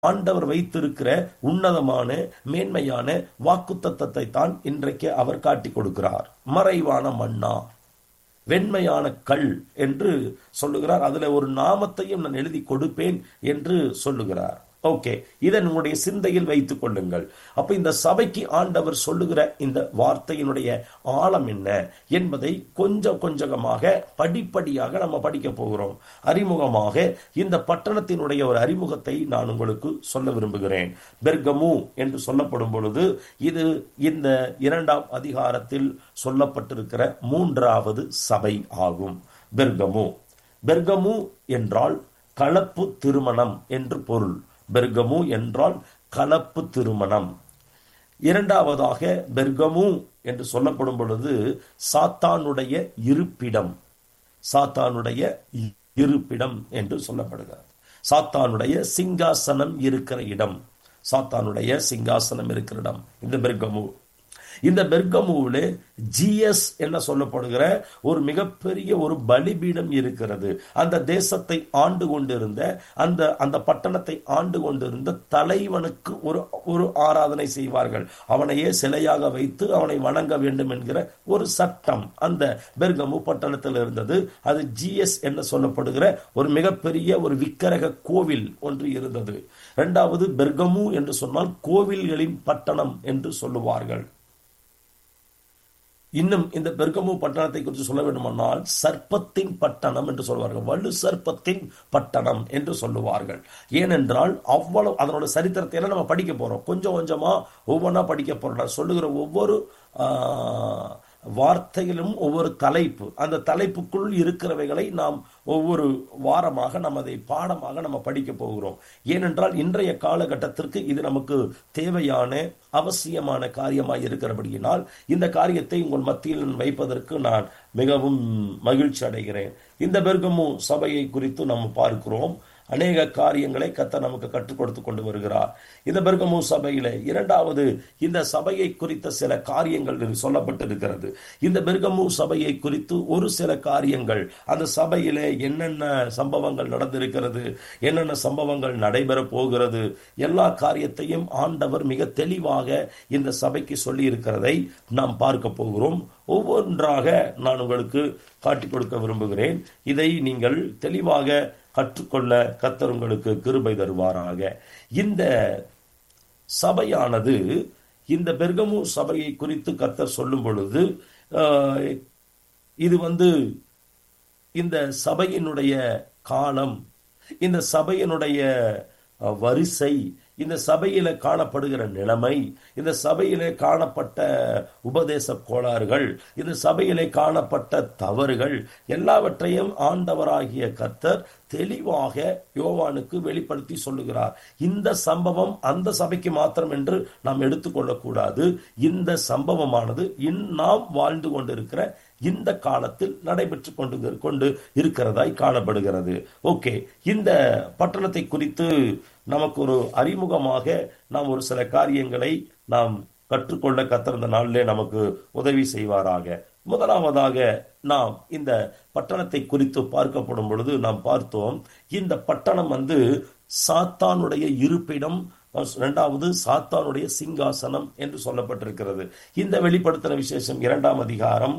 ஆண்டவர் வைத்திருக்கிற உன்னதமான மேன்மையான வாக்குத்தத்தத்தை தான் இன்றைக்கு அவர் காட்டி கொடுக்கிறார். மறைவான மன்னா, வெண்மையான கல் என்று சொல்லுகிறார். அதுல ஒரு நாமத்தையும் நான் எழுதி கொடுப்பேன் என்று சொல்லுகிறார். ஓகே, இதை உங்களுடைய சிந்தையில் வைத்துக் கொள்ளுங்கள். அப்ப இந்த சபைக்கு ஆண்டவர் சொல்லுகிற இந்த வார்த்தையினுடைய ஆழம் என்ன என்பதை கொஞ்சம் கொஞ்சமாக படிப்படியாக நம்ம படிக்க போகிறோம். அறிமுகமாக இந்த பட்டணத்தினுடைய ஒரு அறிமுகத்தை நான் உங்களுக்கு சொல்ல விரும்புகிறேன். பெர்கமு என்று சொல்லப்படும் பொழுது இது இந்த 2ஆம் அதிகாரத்தில் சொல்லப்பட்டிருக்கிற 3வது சபை ஆகும். பெர்கமு. பெர்கமு என்றால் கலப்பு திருமணம் என்று பொருள். பெர்கமு என்றால் கலப்பு திருமணம். 2வதாக பெர்கமு என்று சொல்லப்படும் பொழுது சாத்தானுடைய இருப்பிடம். சாத்தானுடைய இருப்பிடம் என்று சொல்லப்படுகிறது. சாத்தானுடைய சிங்காசனம் இருக்கிற இடம். சாத்தானுடைய சிங்காசனம் இருக்கிற இடம் இந்த பெர்கமு. இந்த பெர்கமுவிலே ஜிஎஸ் என்ன சொல்லப்படுகிற ஒரு மிகப்பெரிய ஒரு பலிபீடம் இருக்கிறது. அந்த தேசத்தை ஆண்டு கொண்டிருந்த அந்த பட்டணத்தை ஆண்டு கொண்டிருந்த தலைவனுக்கு ஒரு ஆராதனை செய்வார்கள். அவனையே சிலையாக வைத்து அவனை வணங்க வேண்டும் என்கிற ஒரு சட்டம் அந்த பெர்கமு பட்டணத்தில் இருந்தது. அது ஜிஎஸ் என்ன சொல்லப்படுகிற ஒரு மிகப்பெரிய ஒரு விக்கிரக கோவில் ஒன்று இருந்தது. 2வது பெர்கமு என்று சொன்னால் கோவில்களின் பட்டணம் என்று சொல்லுவார்கள். இன்னும் இந்த பெர்கமு பட்டணத்தை குறித்து சொல்ல வேண்டுமானால் சர்ப்பத்தின் பட்டணம் என்று சொல்வார்கள். வலு சர்ப்பத்தின் பட்டணம் என்று சொல்லுவார்கள். ஏனென்றால் அவ்வளவு அதனோட சரித்திரத்தை எல்லாம் நம்ம படிக்க போறோம். கொஞ்சம் கொஞ்சமா ஒவ்வொன்றா படிக்க போறோம். சொல்லுகிற ஒவ்வொரு வார்த்தையிலும் ஒவ்வொரு தலைப்பு, அந்த தலைப்புக்குள் இருக்கிறவைகளை நாம் ஒவ்வொரு வாரமாக நம்ம அதை பாடமாக நம்ம படிக்க போகிறோம். ஏனென்றால் இன்றைய காலகட்டத்திற்கு இது நமக்கு தேவையான அவசியமான காரியமாய் இருக்கிறபடியினால் இந்த காரியத்தை உங்கள் மத்தியில் வைப்பதற்கு நான் மிகவும் மகிழ்ச்சி அடைகிறேன். இந்த பெர்கமு சபையை குறித்து நாம் பார்க்கிறோம். அநேக காரியங்களை கர்த்தர் நமக்கு கற்றுக் கொடுத்து கொண்டு வருகிறார். இந்த பெர்கமு சபையில 2வது இந்த சபையை குறித்த சில காரியங்கள் சொல்லப்பட்டிருக்கிறது. இந்த பெர்கமு சபையை குறித்து ஒரு சில காரியங்கள், அந்த சபையில என்னென்ன சம்பவங்கள் நடந்திருக்கிறது, என்னென்ன சம்பவங்கள் நடைபெற போகிறது, எல்லா காரியத்தையும் ஆண்டவர் மிக தெளிவாக இந்த சபைக்கு சொல்லி இருக்கிறதை நாம் பார்க்க போகிறோம். ஒவ்வொன்றாக நான் உங்களுக்கு காட்டிக் கொடுக்க விரும்புகிறேன். இதை நீங்கள் தெளிவாக கற்றுக்கொள்ள கர்த்தர் உங்களுக்கு கிருபை தருவாராக. இந்த சபையானது, இந்த பெர்கமு சபையை குறித்து கர்த்தர் சொல்லும் பொழுது இது இந்த சபையினுடைய காலம், இந்த சபையினுடைய வரிசை, இந்த சபையில காணப்படுகிற நிலைமை, இந்த சபையிலே காணப்பட்ட உபதேச கோளாறுகள், இந்த சபையிலே காணப்பட்ட தவறுகள் எல்லாவற்றையும் ஆண்டவராகிய கர்த்தர் தெளிவாக யோவானுக்கு வெளிப்படுத்தி சொல்லுகிறார். இந்த சம்பவம் அந்த சபைக்கு மாத்திரம் என்று நாம் எடுத்துக்கொள்ளக்கூடாது. இந்த சம்பவமானது நாம் வாழ்ந்து கொண்டிருக்கிற இந்த காலத்தில் நடைபெற்று கொண்டு இருக்கிறதாய் காணப்படுகிறது. ஓகே, இந்த பட்டணத்தை குறித்து நமக்கு ஒரு அறிமுகமாக நாம் ஒரு சில காரியங்களை நாம் கற்றுக்கொள்ள கர்த்தர் இந்த நாளிலே நமக்கு உதவி செய்வாராக. முதலாவதாக நாம் இந்த பட்டணத்தை குறித்து பார்க்கப்படும் பொழுது நாம் பார்த்தோம், இந்த பட்டணம் சாத்தானுடைய இருப்பிடம், 2வது சாத்தானுடைய சிங்காசனம் என்று சொல்லப்பட்டிருக்கிறது. இந்த வெளிப்படுத்தின விசேஷம் 2ஆம் அதிகாரம்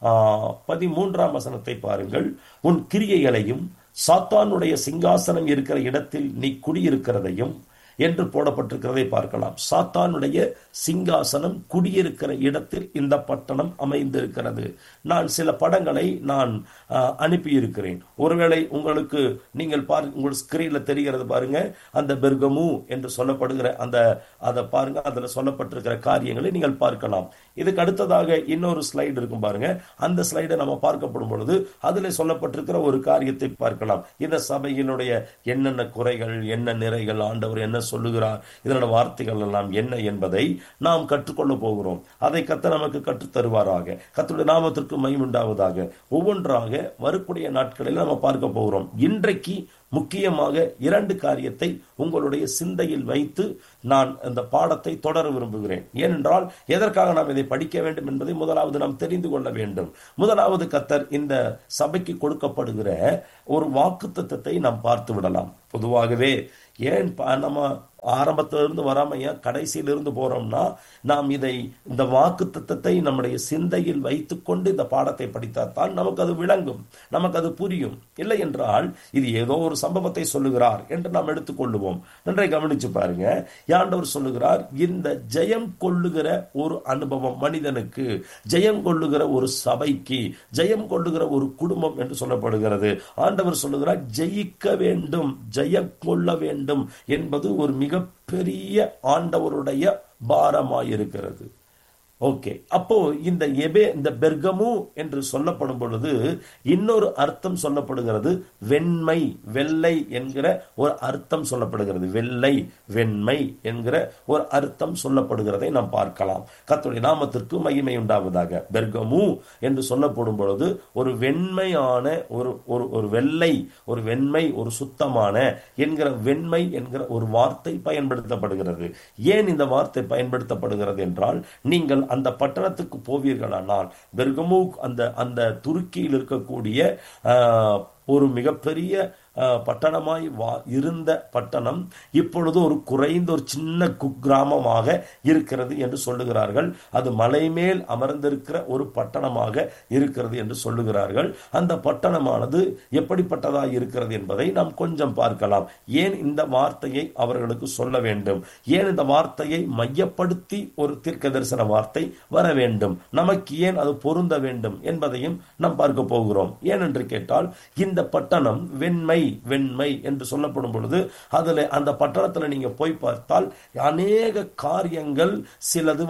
13ஆம் வசனத்தை பாருங்கள். உன் கிரியைகளையும் சாத்தானுடைய சிங்காசனம் இருக்கிற இடத்தில் நீ குடியிருக்கிறதையும் என்று போடப்பட்டிருக்கிறதை பார்க்கலாம். சாத்தானுடைய சிங்காசனம் குடியிருக்கிற இடத்தில் இந்த பட்டணம் அமைந்திருக்கிறது. நான் சில படங்களை நான் அனுப்பியிருக்கிறேன். ஒருவேளை உங்களுக்கு நீங்கள் உங்கள் ஸ்கிரீன்ல தெரிகிறது பாருங்க. அந்த பெர்கமு என்று சொல்லப்படுகிற அதை பாருங்க. அதுல சொல்லப்பட்டிருக்கிற காரியங்களை நீங்கள் பார்க்கலாம். இதுக்கு அடுத்ததாக இன்னொரு ஸ்லைடு இருக்கும் பாருங்க. அந்த ஸ்லைடை நம்ம பார்க்கப்படும் பொழுது அதுல சொல்லப்பட்டிருக்கிற ஒரு காரியத்தை பார்க்கலாம். இந்த சபையினுடைய என்னென்ன குறைகள், என்ன நிறைகள், ஆண்டவர் என்ன சொல்லுகிறார், இதனோட வார்த்தைகள் எல்லாம் என்ன என்பதை நாம் கற்றுக்கொள்ள போகிறோம். அதை கர்த்தர் நமக்கு கற்றுத் தருவாராக. கர்த்தருடைய நாமத்திற்கு மகிமை உண்டாவதாக. ஒவ்வொன்றாக வரக்கூடிய நாட்களில் நம்ம பார்க்க போகிறோம். இன்றைக்கு முக்கியமாக 2 காரியத்தை உங்களுடைய சிந்தையில் வைத்து நான் இந்த பாடத்தை தொடர விரும்புகிறேன். ஏனென்றால் எதற்காக நாம் இதை படிக்க வேண்டும் என்பதை முதலாவது நாம் தெரிந்து கொள்ள வேண்டும். முதலாவது கர்த்தர் இந்த சபைக்கு கொடுக்கப்படுகிற ஒரு வாக்குத்தத்தத்தை நாம் பார்த்து விடலாம். பொதுவாகவே ஏன் நம்ம ஆரம்பத்திலிருந்து வராம ஏன் கடைசியிலிருந்து போறோம்னா, நாம் இந்த வாக்கு தத்தத்தை நம்முடைய சிந்தையில் வைத்துக்கொண்டு இந்த பாடத்தை படித்தால்தான் நமக்கு அது விளங்கும், நமக்கு அது புரியும். இல்லை என்றால் இது ஏதோ ஒரு சம்பவத்தை சொல்லுகிறார் என்று நாம் எடுத்துக்கொள்ளுவோம். நன்றை கவனிச்சு பாருங்க. ஆண்டவர் சொல்லுகிறார், இந்த ஜெயம் கொள்ளுகிற ஒரு அனுபவம் மனிதனுக்கு, ஜெயம் கொள்ளுகிற ஒரு சபைக்கு, ஜெயம் கொள்ளுகிற ஒரு குடும்பம் என்று சொல்லப்படுகிறது. ஆண்டவர் சொல்லுகிறார், ஜெயிக்க வேண்டும், ஜெயம் கொள்ள வேண்டும் என்பது ஒரு மிகப்பெரிய ஆண்டவருடைய பாரமாயிருக்கிறது. ஓகே, அப்போ இந்த பெர்கமு என்று சொல்லப்படும் பொழுது இன்னொரு அர்த்தம் சொல்லப்படுகிறது. வெண்மை, வெள்ளை என்கிற ஒரு அர்த்தம் சொல்லப்படுகிறது. வெள்ளை, வெண்மை என்கிற ஒரு அர்த்தம் சொல்லப்படுகிறதை நாம் பார்க்கலாம். கர்த்தருடைய நாமத்திற்கு மகிமை உண்டாவதாக. பெர்கமு என்று சொல்லப்படும் பொழுது ஒரு வெண்மையான ஒரு வெள்ளை, ஒரு வெண்மை, ஒரு சுத்தமான என்கிற வெண்மை என்கிற ஒரு வார்த்தை பயன்படுத்தப்படுகிறது. ஏன் இந்த வார்த்தை பயன்படுத்தப்படுகிறது என்றால், நீங்கள் அந்த பட்டணத்துக்கு போவீர்களானால், பெர்கமு அந்த துருக்கியில் இருக்கக்கூடிய ஒரு மிகப்பெரிய பட்டணமாய் இருந்த பட்டணம் இப்பொழுது ஒரு குறைந்த ஒரு சின்ன குக்கிராமமாக இருக்கிறது என்று சொல்லுகிறார்கள். அது மலை மேல் அமர்ந்திருக்கிற ஒரு பட்டணமாக இருக்கிறது என்று சொல்லுகிறார்கள். அந்த பட்டணமானது எப்படிப்பட்டதாக இருக்கிறது என்பதை நாம் கொஞ்சம் பார்க்கலாம். ஏன் இந்த வார்த்தையை அவர்களுக்கு சொல்ல வேண்டும், ஏன் இந்த வார்த்தையை மையப்படுத்தி ஒரு தீர்க்க தரிசன வார்த்தை வர வேண்டும், நமக்கு ஏன் அது பொருந்த வேண்டும் என்பதையும் நாம் பார்க்க போகிறோம். ஏனென்று கேட்டால், இந்த பட்டணம் வெண்மை வெண்மை என்று சொல்லப்படும் பொழுது அதுல அந்த பட்டணத்துல நீங்க போய் பார்த்தால் அநேக காரியங்கள் சிலது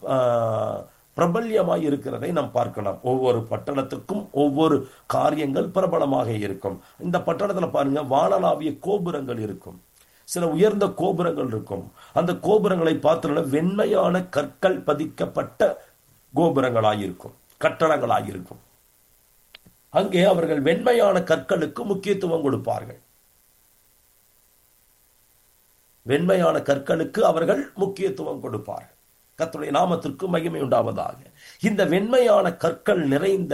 பிரபல்யமாய் இருக்கிறதை நாம் பார்க்கலாம். ஒவ்வொரு பட்டணத்துக்கும் ஒவ்வொரு காரியங்கள் பிரபலமாக இருக்கும். இந்த பட்டணத்துல பாருங்க, வானளாவிய கோபுரங்கள் இருக்கும், சில உயர்ந்த கோபுரங்கள் இருக்கும். அந்த கோபுரங்களை பார்த்து வெண்மையான கற்கள் பதிக்கப்பட்ட கோபுரங்களாயிருக்கும், கட்டடங்களாயிருக்கும். அங்கே அவர்கள் வெண்மையான கற்களுக்கு முக்கியத்துவம் கொடுப்பார்கள். வெண்மையான கற்களுக்கு அவர்கள் முக்கியத்துவம் கொடுப்பார்கள். கர்த்தருடைய நாமத்திற்கு மகிமை உண்டாவதாக. இந்த வெண்மையான கற்கள் நிறைந்த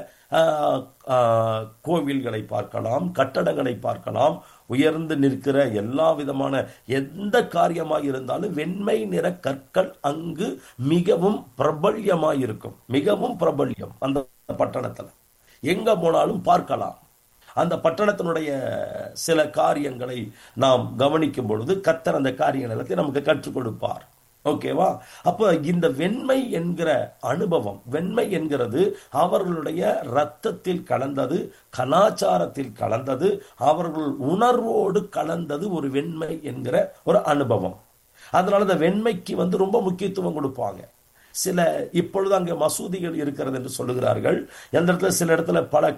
கோவில்களை பார்க்கலாம், கட்டடங்களை பார்க்கலாம். உயர்ந்து நிற்கிற எல்லா விதமான எந்த காரியமாக இருந்தாலும் வெண்மை நிற கற்கள் அங்கு மிகவும் பிரபல்யமாயிருக்கும், மிகவும் பிரபல்யம். அந்த பட்டணத்துல எங்க போனாலும் பார்க்கலாம். அந்த பட்டணத்தினுடைய சில காரியங்களை நாம் கவனிக்கும் பொழுது கர்த்தர் அந்த காரியங்களை நமக்கு கற்றுக் கொடுப்பார். ஓகேவா? அப்ப இந்த வெண்மை என்கிற அனுபவம், வெண்மை என்கிறது அவர்களுடைய இரத்தத்தில் கலந்தது, கலாச்சாரத்தில் கலந்தது, அவர்கள் உணர்வோடு கலந்தது. ஒரு வெண்மை என்கிற ஒரு அனுபவம். அதனால இந்த வெண்மைக்கு ரொம்ப முக்கியத்துவம் கொடுப்பாங்க. இப்பொழுது அங்கே மசூதிகள் இருக்கிறது என்று சொல்லுகிறார்கள். எந்த இடத்துல, சில இடத்துல பல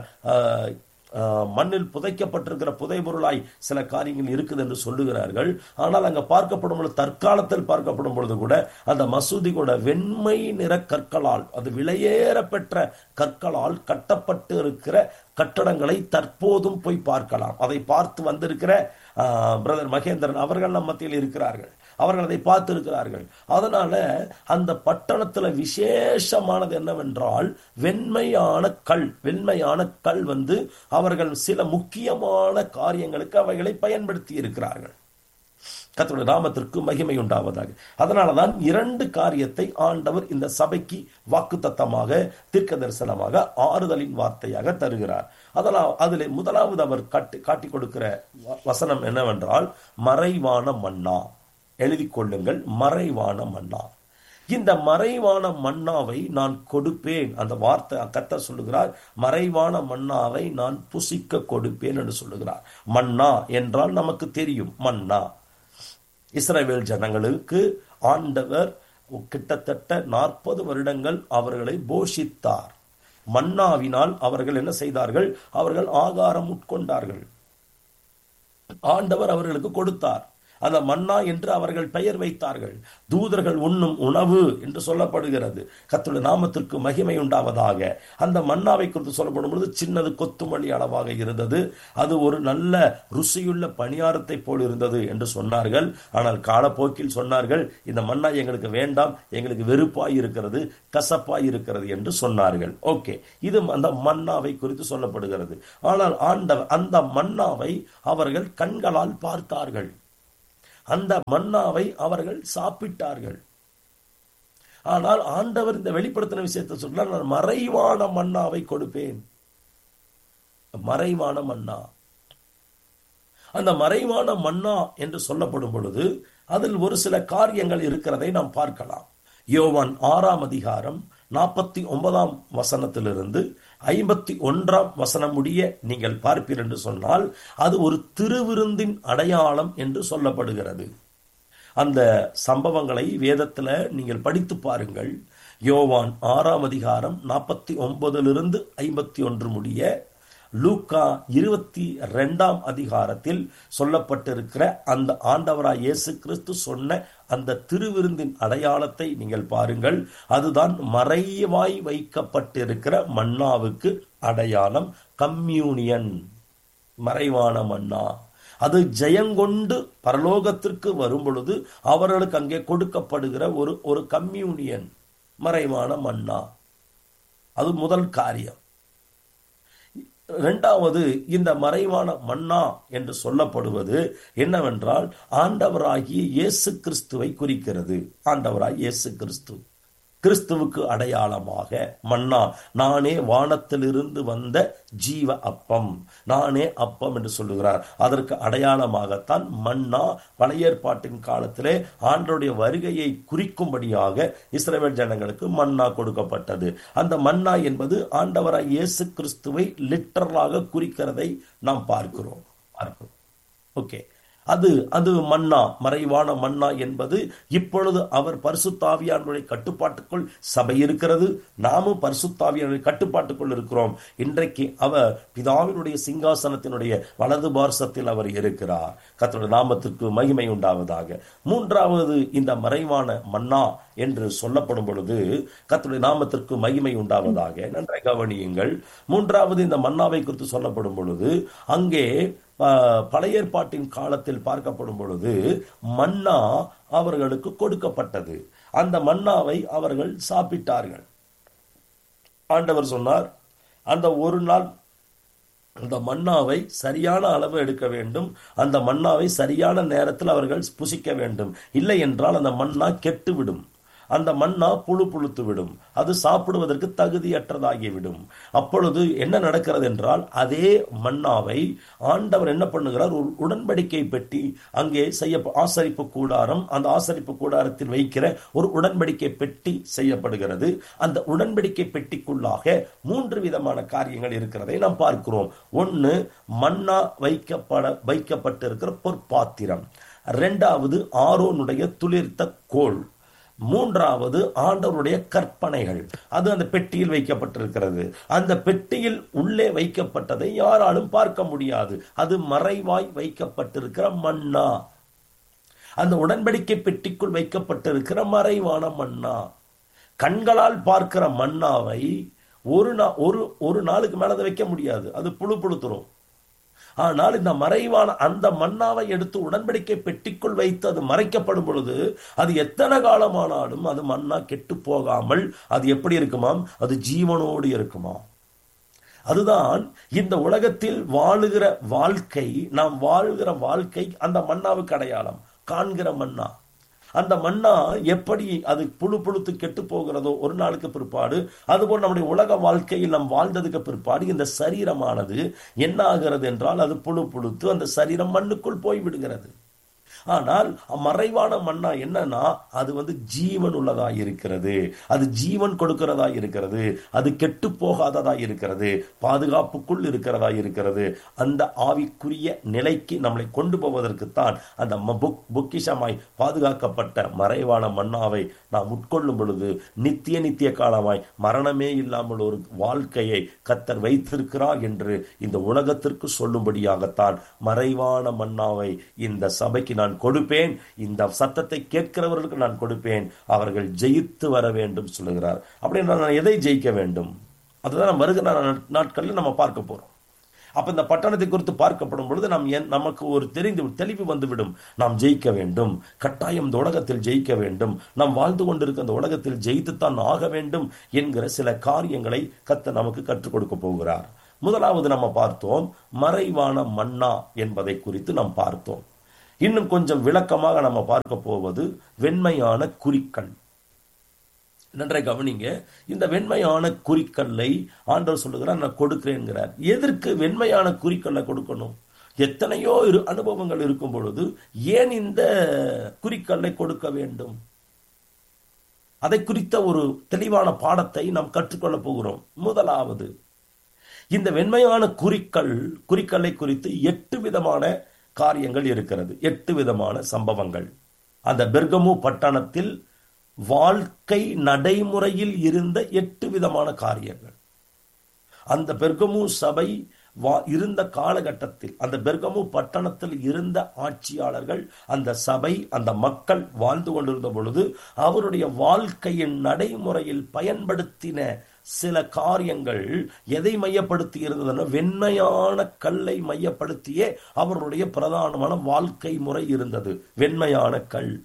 மண்ணில் புதைக்கப்பட்டிருக்கிற புதைபொருளாய் சில காரியங்கள் இருக்குது என்று சொல்லுகிறார்கள். ஆனால் அங்க பார்க்கப்படும் பொழுது, தற்காலத்தில் பார்க்கப்படும் பொழுது கூட அந்த மசூதி கூட வெண்மை நிற கற்களால், அது விலையேற பெற்ற கற்களால் கட்டப்பட்டு இருக்கிற கட்டடங்களை தற்போதும் போய் பார்க்கலாம். அதை பார்த்து வந்திருக்கிற பிரதர் மகேந்திரன் அவர்கள் நம் மத்தியில் இருக்கிறார்கள். அவர்கள் அதை பார்த்து இருக்கிறார்கள். அதனால அந்த பட்டணத்துல விசேஷமானது என்னவென்றால் வெண்மையான கல். வெண்மையான கல் அவர்கள் சில முக்கியமான காரியங்களுக்கு அவைகளை பயன்படுத்தி இருக்கிறார்கள். கர்த்தருடைய நாமத்திற்கு மகிமை உண்டாவதாக. அதனாலதான் 2 காரியத்தை ஆண்டவர் இந்த சபைக்கு வாக்குத்தத்தமாக, தீர்க்க தரிசனமாக, ஆறுதலின் வார்த்தையாக தருகிறார். அதில் முதலாவது அவர் காட்டி கொடுக்கிற வசனம் என்னவென்றால், மறைவான மன்னா. எழுதி கொள்ளுங்கள், மறைவான மன்னா. இந்த மறைவான மன்னாவை நான் கொடுப்பேன். அந்த வார்த்தை கர்த்தர் சொல்லுகிறார், மறைவான மன்னாவை நான் புசிக்க கொடுப்பேன் என்று சொல்லுகிறார். மன்னா என்றால் நமக்கு தெரியும். மன்னா இஸ்ரவேல் ஜனங்களுக்கு ஆண்டவர் கிட்டத்தட்ட 40 வருடங்கள் அவர்களை போஷித்தார். மன்னாவினால் அவர்கள் என்ன செய்தார்கள்? அவர்கள் ஆகாரம் உட்கொண்டார்கள். ஆண்டவர் அவர்களுக்கு கொடுத்தார். அந்த மன்னா என்று அவர்கள் பெயர் வைத்தார்கள். தூதர்கள் உண்ணும் உணவு என்று சொல்லப்படுகிறது. கர்த்தருடைய நாமத்திற்கு மகிமை உண்டாவதாக. அந்த மன்னாவை குறித்து சொல்லப்படும் பொழுது சின்னது கொத்துமல்லி அளவாக இருந்தது. அது ஒரு நல்ல ருசியுள்ள பணியாரத்தை போல் இருந்தது என்று சொன்னார்கள். ஆனால் காலப்போக்கில் சொன்னார்கள், இந்த மன்னா எங்களுக்கு வேண்டாம், எங்களுக்கு வெறுப்பாய் இருக்கிறது, கசப்பாய் இருக்கிறது என்று சொன்னார்கள். ஓகே, இது அந்த மன்னாவை குறித்து சொல்லப்படுகிறது. ஆனால் ஆண்டவர் அந்த மன்னாவை அவர்கள் கண்களால் பார்த்தார்கள். அந்த மன்னாவை அவர்கள் சாப்பிட்டார்கள். ஆனால் ஆண்டவர் இந்த வெளிப்படுத்தின விஷயத்தை சொல்ல, நான் மறைவான மன்னாவை கொடுப்பேன். மறைவான மன்னா, அந்த மறைவான மன்னா என்று சொல்லப்படும் பொழுது அதில் ஒரு சில காரியங்கள் இருக்கிறதை நாம் பார்க்கலாம். யோவான் 6ஆம் அதிகாரம் 49ஆம் வசனத்திலிருந்து 51ஆம் வசனம் முடிய நீங்கள் பார்ப்பீர் என்று சொன்னால், அது ஒரு திருவிருந்தின் அடையாளம் என்று சொல்லப்படுகிறது. அந்த சம்பவங்களை வேதத்துல நீங்கள் படித்து பாருங்கள். யோவான் 6ஆம் அதிகாரம் 49லிருந்து 51 முடிய, லூக்கா 22ஆம் அதிகாரத்தில் சொல்லப்பட்டிருக்கிற அந்த ஆண்டவராய் இயேசு கிறிஸ்து சொன்ன அந்த திருவிருந்தின் அடையாளத்தை நீங்கள் பாருங்கள். அதுதான் மறைவாய் வைக்கப்பட்டிருக்கிற மன்னாவுக்கு அடையாளம். கம்யூனியன், மறைவான மன்னா. அது ஜெயங்கொண்டு பரலோகத்திற்கு வரும் பொழுது அவர்களுக்கு அங்கே கொடுக்கப்படுகிற ஒரு கம்யூனியன், மறைவான மன்னா. அது முதல் காரியம். இரண்டாவது, இந்த மறைவான மன்னா என்று சொல்லப்படுவது என்னவென்றால், ஆண்டவராகிய இயேசு கிறிஸ்துவை குறிக்கிறது. ஆண்டவராகிய இயேசு கிறிஸ்துவுக்கு அடையாளமாக மன்னா, நானே வானத்திலிருந்து வந்த ஜீவ அப்பம், நானே அப்பம் என்று சொல்லுகிறார். அதற்கு அடையாளமாகத்தான் மன்னா பழைய ஏற்பாட்டின் காலத்திலே ஆண்டவருடைய வருகையை குறிக்கும்படியாக இஸ்ரவேல் ஜனங்களுக்கு மன்னா கொடுக்கப்பட்டது. அந்த மன்னா என்பது ஆண்டவராய் இயேசு கிறிஸ்துவை லிட்டரலாக குறிக்கிறதை நாம் பார்க்கிறோம். ஓகே, அது மன்னா, மறைவான மன்னா என்பது இப்பொழுது அவர் பரிசுத்தாவியானுடைய கட்டுப்பாட்டுக்குள் சபை இருக்கிறது. நாமும் பரிசுத்தாவியானுடைய கட்டுப்பாட்டுக்குள் இருக்கிறோம். இன்றைக்கு அவர் பிதாவினுடைய சிங்காசனத்தினுடைய வலது பார்சத்தில் அவர் இருக்கிறார். கர்த்தருடைய நாமத்திற்கு மகிமை உண்டாவதாக. மூன்றாவது, இந்த மறைவான மன்னா என்று சொல்லப்படும் பொழுது கர்த்தருடைய நாமத்திற்கு மகிமை உண்டாவதாக. நன்றாக கவனியுங்கள். மூன்றாவது, இந்த மன்னாவை குறித்து சொல்லப்படும் பொழுது அங்கே பழைய ஏற்பாட்டின் காலத்தில் பார்க்கப்படும் பொழுது மன்னா அவர்களுக்கு கொடுக்கப்பட்டது. அந்த மன்னாவை அவர்கள் சாப்பிட்டார்கள். ஆண்டவர் சொன்னார், அந்த ஒரு நாள் அந்த மன்னாவை சரியான அளவு எடுக்க வேண்டும். அந்த மன்னாவை சரியான நேரத்தில் அவர்கள் புசிக்க வேண்டும். இல்லை என்றால் அந்த மன்னா கெட்டுவிடும். அந்த மன்னா புழுத்து விடும். அது சாப்பிடுவதற்கு தகுதியற்றதாகிவிடும். அப்பொழுது என்ன நடக்கிறது என்றால், அதே மன்னாவை ஆண்டவர் என்ன பண்ணுகிறார், ஒரு உடன்படிக்கை பெட்டி அங்கே ஆசரிப்பு கூடாரம், அந்த ஆசரிப்பு கூடாரத்தில் வைக்கிற ஒரு உடன்படிக்கை பெட்டி செய்யப்படுகிறது. அந்த உடன்படிக்கை பெட்டிக்குள்ளாக 3 விதமான காரியங்கள் இருக்கிறதை நாம் பார்க்கிறோம். ஒன்று, மன்னா வைக்கப்பட்டிருக்கிற பொற்பாத்திரம். இரண்டாவது, ஆரோனுடைய துளிர்த்த கோல். மூன்றாவது, ஆண்டவருடைய கற்பனைகள். அது அந்த பெட்டியில் வைக்கப்பட்டிருக்கிறது. அந்த பெட்டியில் உள்ளே வைக்கப்பட்டதை யாராலும் பார்க்க முடியாது. அது மறைவாய் வைக்கப்பட்டிருக்கிற மன்னா. அந்த உடன்படிக்கை பெட்டிக்குள் வைக்கப்பட்டிருக்கிற மறைவான மன்னா. கண்களால் பார்க்கிற மன்னாவை ஒரு நாளுக்கு மேல அதை வைக்க முடியாது. அது புழுத்துரும். ஆனால் இந்த மறைவான அந்த மன்னாவை எடுத்து உடன்படிக்கை பெட்டிக்குள் வைத்து அது மறைக்கப்படும் பொழுது அது எத்தனை காலமானாலும் அது மன்னா கெட்டு போகாமல் அது எப்படி இருக்குமாம், அது ஜீவனோடு இருக்குமாம். அதுதான் இந்த உலகத்தில் வாழுகிற வாழ்க்கை, நாம் வாழ்கிற வாழ்க்கை அந்த மன்னாவுக்கு அடையாளம். காண்கிற மன்னா, அந்த மன்னா எப்படி அது புழுத்து கெட்டு போகிறதோ ஒரு நாளுக்கு பிற்பாடு, அதுபோல் நம்முடைய உலக வாழ்க்கையில் நாம் வாழ்ந்ததுக்கு பிற்பாடு இந்த சரீரமானது என்ன ஆகிறது என்றால், அது புழுத்து அந்த சரீரம் மண்ணுக்குள் போய்விடுகிறது. ஆனால் மறைவான மன்னா என்னன்னா, அது ஜீவன் உள்ளதா இருக்கிறது, அது ஜீவன் கொடுக்கிறதா இருக்கிறது, அது கெட்டு போகாததா இருக்கிறது, பாதுகாப்புக்குள் இருக்கிறதா இருக்கிறது. அந்த ஆவிக்குரிய நிலைக்கு நம்மளை கொண்டு போவதற்குத்தான் அந்த பொக்கிஷமாய் பாதுகாக்கப்பட்ட மறைவான மன்னாவை நாம் உட்கொள்ளும் பொழுது நித்திய காலமாய் மரணமே இல்லாமல் ஒரு வாழ்க்கையை கர்த்தர் வைத்திருக்கிறார் என்று இந்த உலகத்திற்கு சொல்லும்படியாகத்தான் மறைவான மன்னாவை இந்த சபைக்கு நான் கொடுப்பேன், இந்த சத்தத்தை கேட்கிறவர்களுக்கு நான் கொடுப்பேன், அவர்கள் ஜெயித்து வர வேண்டும் சொல்லுகிறார். அப்படின்னா நான் எதை ஜெயிக்க வேண்டும், அதுதான் நம்ம வருகிற நாட்களில் நம்ம பார்க்க போறோம். அப்ப இந்த பட்டணத்தை குறித்து பார்க்கப்படும் பொழுது நமக்கு ஒரு தெளிவு வந்துவிடும். நாம் ஜெயிக்க வேண்டும், கட்டாயம் இந்த உலகத்தில் ஜெயிக்க வேண்டும், நாம் வாழ்ந்து கொண்டிருக்க இந்த உலகத்தில் ஜெயித்துத்தான் ஆக வேண்டும் என்கிற சில காரியங்களை கர்த்தர் நமக்கு கற்றுக் கொடுக்க போகிறார். முதலாவது நம்ம பார்த்தோம், மறைவான மன்னா என்பதை குறித்து நாம் பார்த்தோம். இன்னும் கொஞ்சம் விளக்கமாக நம்ம பார்க்க போவது வெண்மையான குறிக்கல். நன்றை கவனிங்க. இந்த வெண்மையான குறிக்கல்லை ஆண்டவர் சொல்லுகிறார், நான் கொடுக்கிறேன்கிறார். எதற்கு வெண்மையான குறிக்கல்லை கொடுக்கணும்? எத்தனையோ அனுபவங்கள் இருக்கும் பொழுது ஏன் இந்த குறிக்கல்லை கொடுக்க வேண்டும்? அதை குறித்த ஒரு தெளிவான பாடத்தை நாம் கற்றுக்கொள்ள போகிறோம். முதலாவது, இந்த வெண்மையான குறிக்கல்லை குறித்து 8 விதமான காரியங்கள் இருக்கிறது. 8 விதமான சம்பவங்கள் அந்த பெர்கமு பட்டணத்தில் வாழ்க்கை நடைமுறையில் இருந்த 8 விதமான காரியங்கள். அந்த பெர்கமு சபை இருந்த காலகட்டத்தில், அந்த பெர்கமு பட்டணத்தில் இருந்த ஆட்சியாளர்கள், அந்த சபை, அந்த மக்கள் வாழ்ந்து கொண்டிருந்த பொழுது அவருடைய வாழ்க்கையின் நடைமுறையில் பயன்படுத்தின சில காரியங்கள் எதை மையப்படுத்தி இருந்ததுன்னா, வெண்மையான கல்லை மையப்படுத்தியே அவருடைய பிரதானமான வாழ்க்கை முறை இருந்தது. வெண்மையான கல்.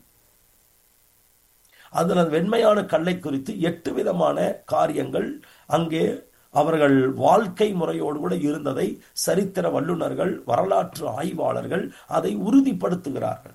அதில் அந்த வெண்மையான கல்லை குறித்து 8 விதமான காரியங்கள் அங்கே அவர்கள் வாழ்க்கை முறையோடு கூட இருந்ததை சரித்திர வல்லுநர்கள், வரலாற்று ஆய்வாளர்கள் அதை உறுதிப்படுத்துகிறார்கள்.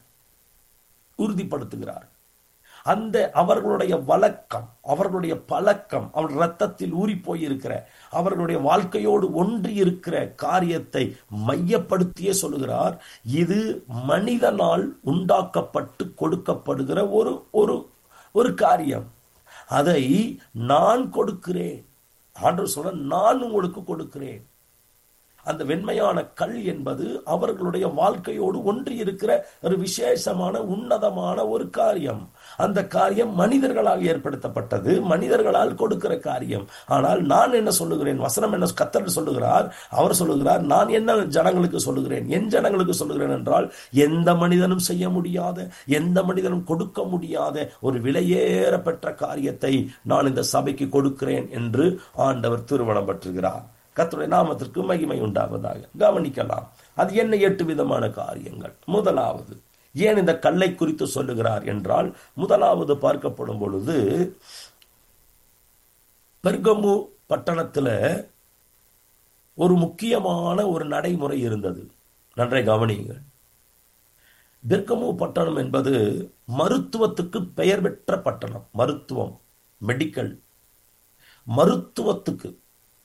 அந்த அவர்களுடைய வழக்கம், அவர்களுடைய பழக்கம், அவர் இரத்தத்தில் ஊறி போயிருக்கிற, அவர்களுடைய வாழ்க்கையோடு ஒன்றி இருக்கிற காரியத்தை மையப்படுத்தியே சொல்லுகிறார். இது மனிதனால் உண்டாக்கப்பட்டு கொடுக்கப்படுகிற ஒரு காரியம். அதை நான் கொடுக்கிறேன். ஆண்டவர் சொல்ற, நான் உங்களுக்கு கொடுக்கிறேன். அந்த வெண்மையான கல் என்பது அவர்களுடைய வாழ்க்கையோடு ஒன்றி இருக்கிற ஒரு விசேஷமான உன்னதமான ஒரு காரியம். அந்த காரியம் மனிதர்களால் ஏற்படுத்தப்பட்டது, மனிதர்களால் கொடுக்கிற காரியம். ஆனால் நான் என்ன சொல்லுகிறேன்? வசனம் என்ன கர்த்தர் சொல்லுகிறார்? அவர் சொல்லுகிறார், நான் என்ன ஜனங்களுக்கு சொல்லுகிறேன்? என் ஜனங்களுக்கு சொல்லுகிறேன் என்றால், எந்த மனிதனும் செய்ய முடியாத, எந்த மனிதனும் கொடுக்க முடியாத ஒரு விலையேற பெற்ற காரியத்தை நான் இந்த சபைக்கு கொடுக்கிறேன் என்று ஆண்டவர் திருமணம் பெற்றுகிறார். கர்த்தருடைய நாமத்திற்கு மகிமை உண்டாவதாக. கவனிக்கலாம், அது என்ன 8 விதமான காரியங்கள். முதலாவது, ஏன் இந்த கல்லை குறித்து சொல்லுகிறார் என்றால், முதலாவது பார்க்கப்படும் பொழுது பெர்கமு பட்டணத்தில் ஒரு முக்கியமான ஒரு நடைமுறை இருந்தது. நன்றை கவனியுங்கள். பெர்கமு பட்டணம் என்பது மருத்துவத்துக்கு பெயர் பெற்ற பட்டணம். மருத்துவம், மெடிக்கல், மருத்துவத்துக்கு.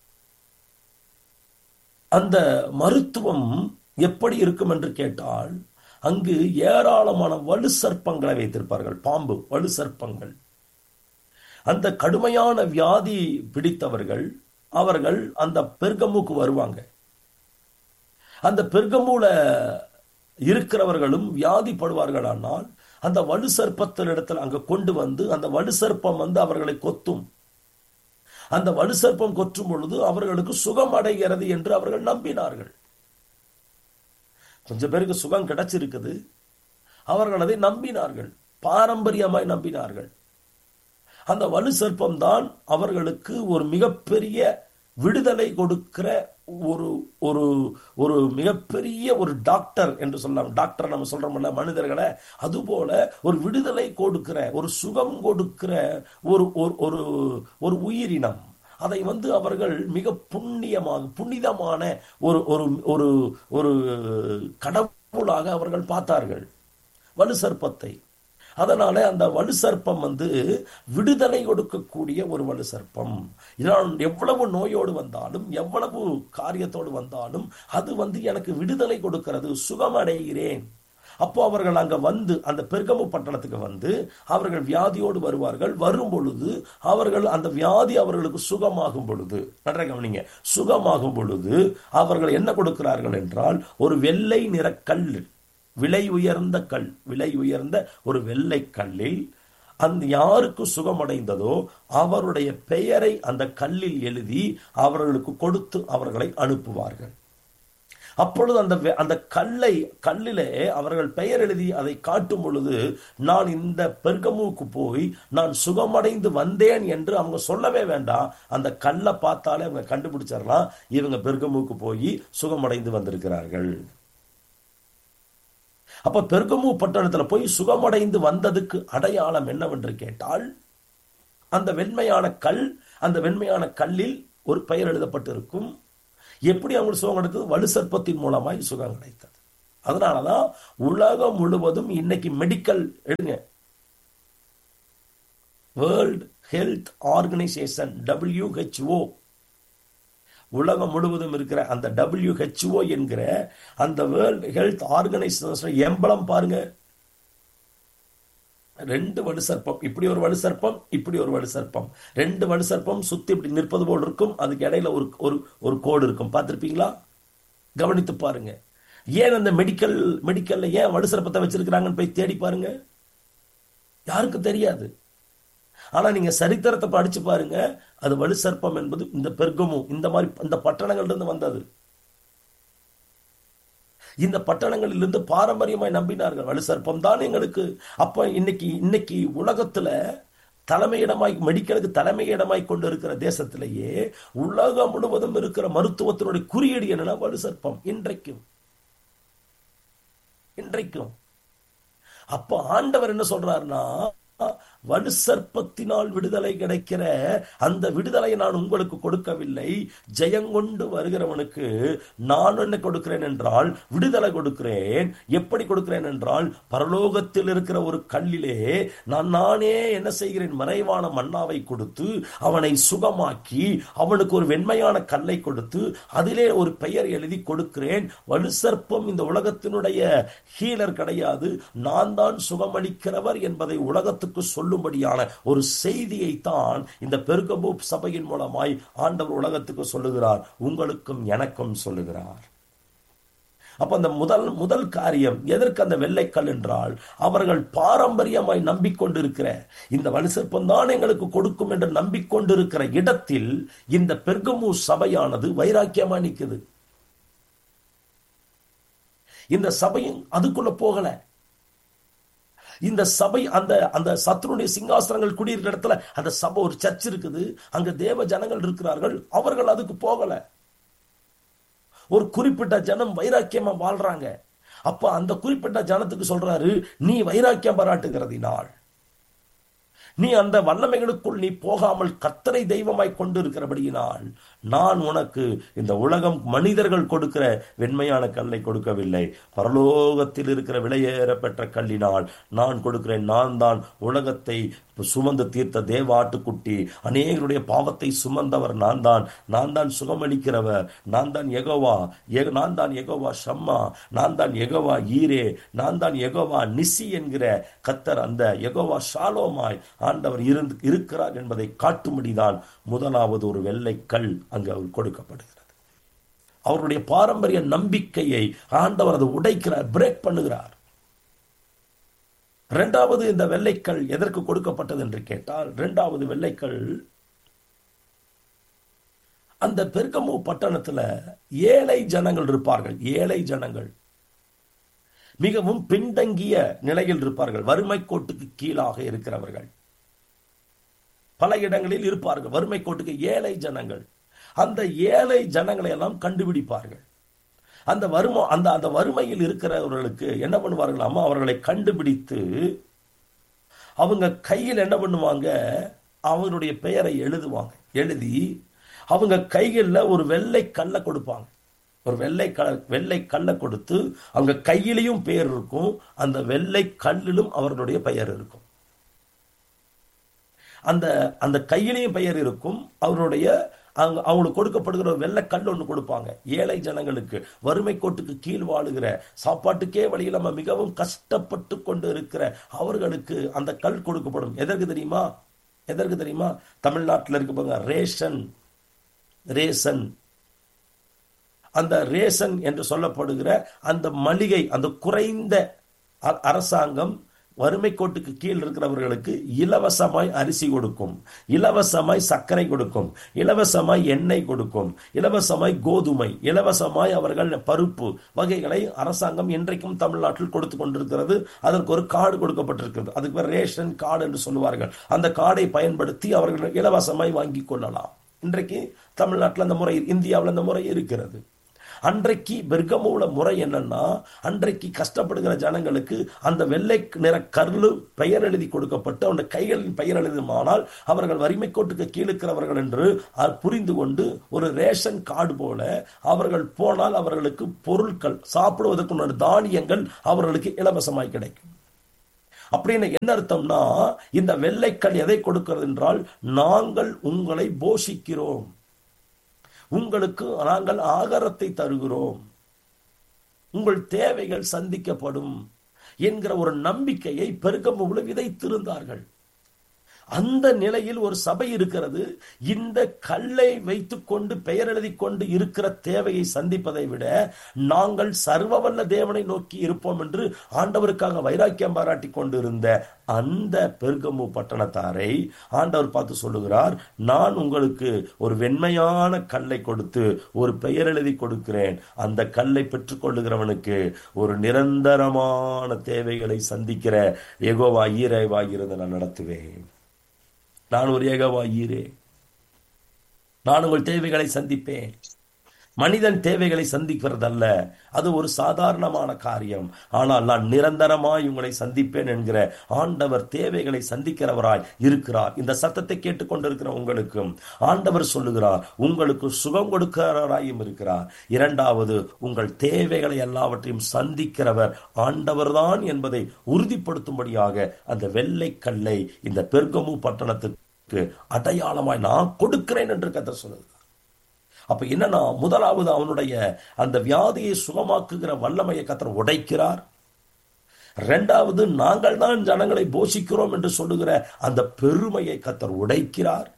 அந்த மருத்துவம் எப்படி இருக்கும் என்று கேட்டால், அங்கு ஏராளமான வலு சர்ப்பங்களை வைத்திருப்பார்கள். பாம்பு, வலு சர்ப்பங்கள். அந்த கடுமையான வியாதி பிடித்தவர்கள் அவர்கள் அந்த பெர்கமுக்கு வருவாங்க. அந்த பெர்கமுல இருக்கிறவர்களும் வியாதிப்படுவார்கள். ஆனால் அந்த வலு சர்ப்பத்தின் இடத்துல அங்க கொண்டு வந்து அந்த வலு சர்ப்பம் அவர்களை கொத்தும். அந்த வலு சர்ப்பம் கொற்றும் பொழுது அவர்களுக்கு சுகம் அடைகிறது என்று அவர்கள் நம்பினார்கள். கொஞ்சம் பேருக்கு சுகம் கிடைச்சிருக்குது, அவர்கள் அதை நம்பினார்கள், பாரம்பரியமாய் நம்பினார்கள். அந்த வலு சர்ப்பம் தான் அவர்களுக்கு ஒரு மிகப்பெரிய விடுதலை கொடுக்கிற ஒரு மிகப்பெரிய ஒரு டாக்டர் என்று சொல்லலாம். டாக்டர் நம்ம சொல்றோம்ல மனிதர்களை, அதுபோல ஒரு விடுதலை கொடுக்கிற, ஒரு சுகம் கொடுக்கிற ஒரு உயிரினம். அதை அவர்கள் மிக புனிதமான ஒரு கடவுளாக அவர்கள் பார்த்தார்கள் வலு சர்ப்பத்தை. அதனால அந்த வலு சர்ப்பம் விடுதலை கொடுக்கக்கூடிய ஒரு வலு சர்ப்பம். எவ்வளவு நோயோடு வந்தாலும், எவ்வளவு காரியத்தோடு வந்தாலும் அது எனக்கு விடுதலை கொடுக்கிறது, சுகமடைகிறேன். அப்போ அவர்கள் அங்க அந்த பெர்கமு பட்டணத்துக்கு அவர்கள் வியாதியோடு வருவார்கள். வரும் பொழுது அவர்கள் அந்த வியாதி அவர்களுக்கு சுகமாகும் பொழுது, நன்றாக கவனிங்க, சுகமாகும் பொழுது அவர்கள் என்ன கொடுக்கிறார்கள் என்றால், ஒரு வெள்ளை நிற கல், விலை உயர்ந்த ஒரு வெள்ளை கல்லில் அந்த யாருக்கு சுகமடைந்ததோ அவருடைய பெயரை அந்த கல்லில் எழுதி அவர்களுக்கு கொடுத்து அவர்களை அனுப்புவார்கள். அப்பொழுது அந்த கல்லிலே அவர்கள் பெயர் எழுதி அதை காட்டும் பொழுது, நான் இந்த பெர்கமுக்கு போய் நான் சுகமடைந்து வந்தேன் என்று அவங்க சொல்லவே வேண்டாம். அந்த கல்லை பார்த்தாலே அவங்க கண்டுபிடிச்சிடலாம், இவங்க பெர்கமுக்கு போய் சுகமடைந்து வந்திருக்கிறார்கள். அப்ப பெர்கமு பட்டணத்தில் போய் சுகமடைந்து வந்ததுக்கு அடையாளம் என்னவென்று கேட்டால், அந்த வெண்மையான கல்லில் ஒரு பெயர் எழுதப்பட்டிருக்கும். எப்படி அவங்களுக்கு சுகம் கிடைத்தது? வலு சர்ப்பத்தின் மூலமாய் சுகம் கிடைத்தது. அதனாலதான் உலகம் முழுவதும் இன்னைக்கு மெடிக்கல் எடுங்க, வேர்ல்ட் ஹெல்த் ஆர்கனைசேஷன் WHO, உலகம் முழுவதும் இருக்கிற அந்த WHO என்கிற அந்த வேர்ல்ட் ஹெல்த் ஆர்கனைசேஷன் எம்பளம் பாருங்க. 2 வலு சர்ப்பம், இப்படி ஒரு வலு சர்ப்பம், இப்படி ஒரு வலு சர்ப்பம், 2 வலு சர்ப்பம் சுத்தி இப்படி நிற்பது போல் இருக்கும். அதுக்கு இடையில ஒரு கோடு இருக்கும். பார்த்திருப்பீங்களா? கவனித்து பாருங்க. ஏன் அந்த மெடிக்கல்ல ஏன் வலு சர்ப்பத்தை வச்சிருக்கிறாங்கன்னு போய் தேடி பாருங்க. யாருக்கும் தெரியாது. ஆனா நீங்க சரித்திரத்தை படிச்சு பாருங்க. அது வலு சர்ப்பம் என்பது இந்த பெர்கமு, இந்த மாதிரி இந்த பட்டணங்கள்ல இருந்து வந்தது. இந்த பட்டணங்களில் இருந்து பாரம்பரியமாய் நம்பினார்கள் வலு சர்ப்பம் தான் எங்களுக்கு. அப்ப இன்னைக்கு உலகத்துல தலைமையிடமாய், மெடிக்கலுக்கு தலைமையிடமாய் கொண்டு இருக்கிற தேசத்திலேயே உலகம் முழுவதும் இருக்கிற மருத்துவத்தினுடைய குறியீடு என்னன்னா வலு சர்ப்பம். இன்றைக்கும் அப்ப ஆண்டவர் என்ன சொல்றாருன்னா, வலு சர்ப்பத்தினால் விடுதலை கிடைக்கிற அந்த விடுதலை நான் உங்களுக்கு கொடுக்கவில்லை. ஜெயங்கொண்டு வருகிறவனுக்கு நான் என்ன கொடுக்கிறேன் என்றால் விடுதலை கொடுக்கிறேன். எப்படி கொடுக்கிறேன் என்றால், பரலோகத்தில் இருக்கிற ஒரு கல்லிலே நானே என்ன செய்கிறேன், மறைவான மன்னாவை கொடுத்து அவனை சுகமாக்கி அவனுக்கு ஒரு வெண்மையான கல்லை கொடுத்து அதிலே ஒரு பெயர் எழுதி கொடுக்கிறேன். வலு சர்ப்பம் இந்த உலகத்தினுடைய ஹீலர் கிடையாது, நான் தான் சுகமளிக்கிறவர் என்பதை உலகத்துக்கு சொல்லும்படியான ஒரு செய்தியை தான் இந்த பெர்கமு சபையின் மூலமாய் ஆண்டவர் உலகத்துக்கு சொல்லுகிறார், உங்களுக்கும் எனக்கும் சொல்லுகிறார். அப்ப அந்த முதல் காரியம் எதற்கு அந்த வெள்ளைக்கல் என்றால், அவர்கள் பாரம்பரியமாய் நம்பிக்கொண்டிருக்கிற இந்த வலு சர்ப்பம் தான் எங்களுக்கு கொடுக்கும் என்று நம்பிக்கொண்டிருக்கிற இடத்தில் இந்த பெர்கமு சபையானது வைராக்கியமா நிக்குது. இந்த சபையும் அதுக்குள்ள போகல. இந்த சபை அந்த சத்துருடைய சிங்காசனங்கள் குடியிருக்கிற இடத்துல அந்த சபை, ஒரு சர்ச் இருக்குது, அங்க தேவ ஜனங்கள் இருக்கிறார்கள். அவர்கள் அதுக்கு போகல. ஒரு குறிப்பிட்ட ஜனம் வைராக்கியமா வாழ்றாங்க. அப்ப அந்த குறிப்பிட்ட ஜனத்துக்கு சொல்றாரு, நீ வைராக்கியம் பாராட்டுகிறதினால், நீ அந்த வல்லமைகளுக்குள் நீ போகாமல் கர்த்தரை தெய்வமாய் கொண்டிருக்கிறபடியினால் நான் உனக்கு இந்த உலகம் மனிதர்கள் கொடுக்கிற வெண்மையான கல்லை கொடுக்கவில்லை, பரலோகத்தில் இருக்கிற விலையேற பெற்ற கல்லினால் நான் கொடுக்கிறேன். நான் தான் உலகத்தை சுமந்து தீர்த்த தேவ ஆட்டுக்குட்டி, அநேகருடைய பாவத்தை சுமந்தவர் நான் தான் சுகமளிக்கிறவர், நான் தான் யெகோவா, நான் தான் யெகோவா ஷம்மா, நான் தான் யெகோவா ஈரே, நான் தான் யெகோவா நிசி என்கிற கர்த்தர், அந்த யெகோவா ஷாலோமாய் ஆண்டவர் இருக்கிறார் என்பதை காட்டும்படிதான் முதலாவது ஒரு வெள்ளைக்கல் அங்கு அவர் கொடுக்கப்படுகிறது. அவருடைய பாரம்பரிய நம்பிக்கையை ஆண்டவர் அதை உடைக்கிறார், பிரேக் பண்ணுகிறார். இரண்டாவது இந்த வெள்ளைக்கல் எதற்கு கொடுக்கப்பட்டது என்று கேட்டால், இரண்டாவது வெள்ளைக்கல் அந்த பெர்கமு பட்டணத்துல ஏழை ஜனங்கள் இருப்பார்கள். ஏழை ஜனங்கள் மிகவும் பின்தங்கிய நிலையில் இருப்பார்கள். வறுமை கோட்டுக்கு கீழாக இருக்கிறவர்கள் பல இடங்களில் இருப்பார்கள். வறுமை கோட்டுக்கு ஏழை ஜனங்கள். அந்த ஏழை ஜனங்களை எல்லாம் கண்டுபிடிப்பார்கள். அந்த வறுமையில் இருக்கிறவர்களுக்கு என்ன பண்ணுவார்கள், அவர்களை கண்டுபிடித்து அவங்க கையில் என்ன பண்ணுவாங்க, அவங்களுடைய பெயரை எழுதுவாங்க. எழுதி அவங்க கைகளில் ஒரு வெள்ளை கல்லை கொடுப்பாங்க. ஒரு வெள்ளை கல்லை கொடுத்து அவங்க கையிலையும் பெயர் இருக்கும், அந்த வெள்ளை கல்லிலும் அவர்களுடைய பெயர் இருக்கும். அந்த கையிலையும் பெயர் இருக்கும். அவங்களுக்கு கொடுக்கப்படுகிற வெள்ளை கல் ஒன்று கொடுப்பாங்க. ஏழை ஜனங்களுக்கு, வறுமை கோட்டுக்கு கீழ் வாழுகிற, சாப்பாட்டுக்கே வழியில் நம்ம மிகவும் கஷ்டப்பட்டு கொண்டு இருக்கிற அவர்களுக்கு அந்த கல் கொடுக்கப்படும். எதற்கு தெரியுமா? தமிழ்நாட்டில் இருக்க ரேஷன், அந்த ரேஷன் என்று சொல்லப்படுகிற அந்த மளிகை, அந்த குறைந்த அரசாங்கம் வறுமை கோட்டுக்கு கீழ் இருக்கிறவர்களுக்கு இலவசமாய் அரிசி கொடுக்கும், இலவசமாய் சர்க்கரை கொடுக்கும், இலவசமாய் எண்ணெய் கொடுக்கும், இலவசமாய் கோதுமை, இலவசமாய் அவர்கள் பருப்பு வகைகளை அரசாங்கம் இன்றைக்கும் தமிழ்நாட்டில் கொடுத்து கொண்டிருக்கிறது. அதற்கு ஒரு கார்டு கொடுக்கப்பட்டிருக்கிறது. அதுக்கு பேர் ரேஷன் கார்டு என்று சொல்லுவார்கள். அந்த கார்டை பயன்படுத்தி அவர்கள் இலவசமாய் வாங்கி கொள்ளலாம். இன்றைக்கு தமிழ்நாட்டில் அந்த முறை, இந்தியாவில் அந்த முறை இருக்கிறது. அன்றைக்கு பெர்கமுல முறை என்னன்னா, அன்றைக்கு கஷ்டப்படுகிற ஜனங்களுக்கு அந்த வெள்ளை நிற கல்லு பெயர் எழுதி கொடுக்கப்பட்டு அவருடைய கைகளின் பெயர் எழுதுமானால் அவர்கள் வறுமை கோட்டுக்கு கீழிருக்கிறவர்கள் என்று புரிந்து கொண்டு ஒரு ரேஷன் கார்டு போல அவர்கள் போனால் அவர்களுக்கு பொருட்கள் சாப்பிடுவதற்கு தானியங்கள் அவர்களுக்கு இலவசமாய் கிடைக்கும். அப்படின்னு என்ன அர்த்தம்னா, இந்த வெள்ளைக்கல் எதை கொடுக்கிறது என்றால், நாங்கள் உங்களை போஷிக்கிறோம், உங்களுக்கு நாங்கள் ஆகாரத்தை தருகிறோம், உங்கள் தேவைகள் சந்திக்கப்படும் என்கிற ஒரு நம்பிக்கையை பெருகமுல விதைத்திருந்தார்கள். அந்த நிலையில் ஒரு சபை இருக்கிறது. இந்த கல்லை வைத்துக்கொண்டு பெயர் எழுதி கொண்டு இருக்கிற தேவையை சந்திப்பதை விட நாங்கள் சர்வவல்ல தேவனை நோக்கி இருப்போம் என்று ஆண்டவருக்காக வைராக்கியம் பாராட்டி கொண்டிருந்த அந்த பெர்கமு பட்டணத்தாரை ஆண்டவர் பார்த்து சொல்லுகிறார், நான் உங்களுக்கு ஒரு வெண்மையான கல்லை கொடுத்து ஒரு பெயர் எழுதி கொடுக்கிறேன். அந்த கல்லை பெற்றுக்கொள்ளுகிறவனுக்கு ஒரு நிரந்தரமான தேவைகளை சந்திக்கிற யெகோவா ஈரேவாயிருந்து நான் நடத்துவேன். நான் ஒரு யெகோவா ஈரே, நான் உங்கள் தேவைகளை சந்திப்பேன். மனிதன் தேவைகளை சந்திக்கிறதல்ல, அது ஒரு சாதாரணமான காரியம். ஆனால் நான் நிரந்தரமாய் உங்களை சந்திப்பேன் என்கிற ஆண்டவர் தேவைகளை சந்திக்கிறவராய் இருக்கிறார். இந்த சத்தத்தை கேட்டுக்கொண்டிருக்கிற உங்களுக்கும் ஆண்டவர் சொல்லுகிறார், உங்களுக்கு சுகம் கொடுக்கிறவராயும் இருக்கிறார். இரண்டாவது, உங்கள் தேவைகளை எல்லாவற்றையும் சந்திக்கிறவர் ஆண்டவர்தான் என்பதை உறுதிப்படுத்தும்படியாக அந்த வெள்ளை கல்லை இந்த பெர்கமு பட்டணத்துக்கு அடையாளமாய் நான் கொடுக்கிறேன் என்று கர்த்தர் சொல்லுகிறார். அப்ப என்னன்னா, முதலாவது அவனுடைய அந்த வியாதியை சுகமாக்குகிற வல்லமையை கர்த்தர் உடைக்கிறார். இரண்டாவது, நாங்கள் தான் ஜனங்களை போஷிக்கிறோம் என்று சொல்லுகிற அந்த பெருமையை கர்த்தர் உடைக்கிறார்.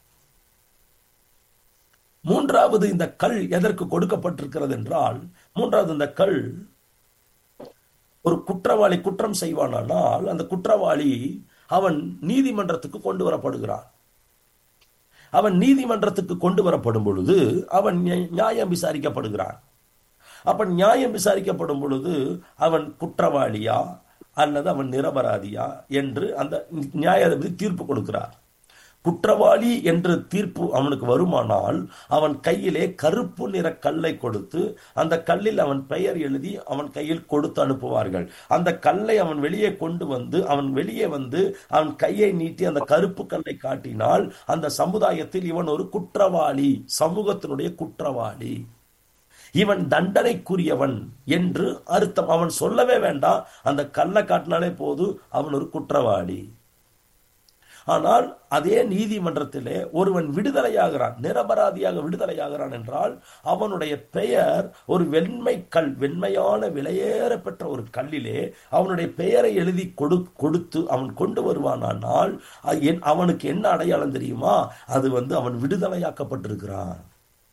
மூன்றாவது, இந்த கல் எதற்கு கொடுக்கப்பட்டிருக்கிறது என்றால், மூன்றாவது, இந்த கல் ஒரு குற்றவாளி குற்றம் செய்வானால் அந்த குற்றவாளி அவன் நீதிமன்றத்துக்கு கொண்டு வரப்படுகிறான். அவன் நீதிமன்றத்துக்கு கொண்டு வரப்படும் பொழுது அவன் நியாயம் விசாரிக்கப்படுகிறான். அப்ப நியாயம் விசாரிக்கப்படும் பொழுது அவன் குற்றவாளியா அல்லது அவன் நிரபராதியா என்று அந்த நியாயாதிபதி தீர்ப்பு கொடுக்கிறார். குற்றவாளி என்று தீர்ப்பு அவனுக்கு வருமானால் அவன் கையிலே கருப்பு நிற கல்லை கொடுத்து அந்த கல்லில் அவன் பெயர் எழுதி அவன் கையில் கொடுத்து அனுப்புவார்கள். அந்த கல்லை அவன் வெளியே கொண்டு வந்து அவன் கையை நீட்டி அந்த கருப்பு கல்லை காட்டினால் அந்த சமுதாயத்தில் இவன் ஒரு குற்றவாளி, சமூகத்தினுடைய குற்றவாளி, இவன் தண்டனைக்குரியவன் என்று அர்த்தம். அவன் சொல்லவே வேண்டாம், அந்த கல்லை காட்டினாலே போது அவன் ஒரு குற்றவாளி. ஆனால் அதே நீதிமன்றத்திலே ஒருவன் விடுதலையாகிறான், நிரபராதியாக விடுதலையாகிறான் என்றால் அவனுடைய பெயர் ஒரு வெண்மை கல், வெண்மையான விலையேற பெற்ற ஒரு கல்லிலே அவனுடைய பெயரை எழுதி கொடுத்து அவன் கொண்டு வருவானால் அவனுக்கு என்ன அடையாளம் தெரியுமா? அது அவன் விடுதலையாக்கப்பட்டிருக்கிறான்.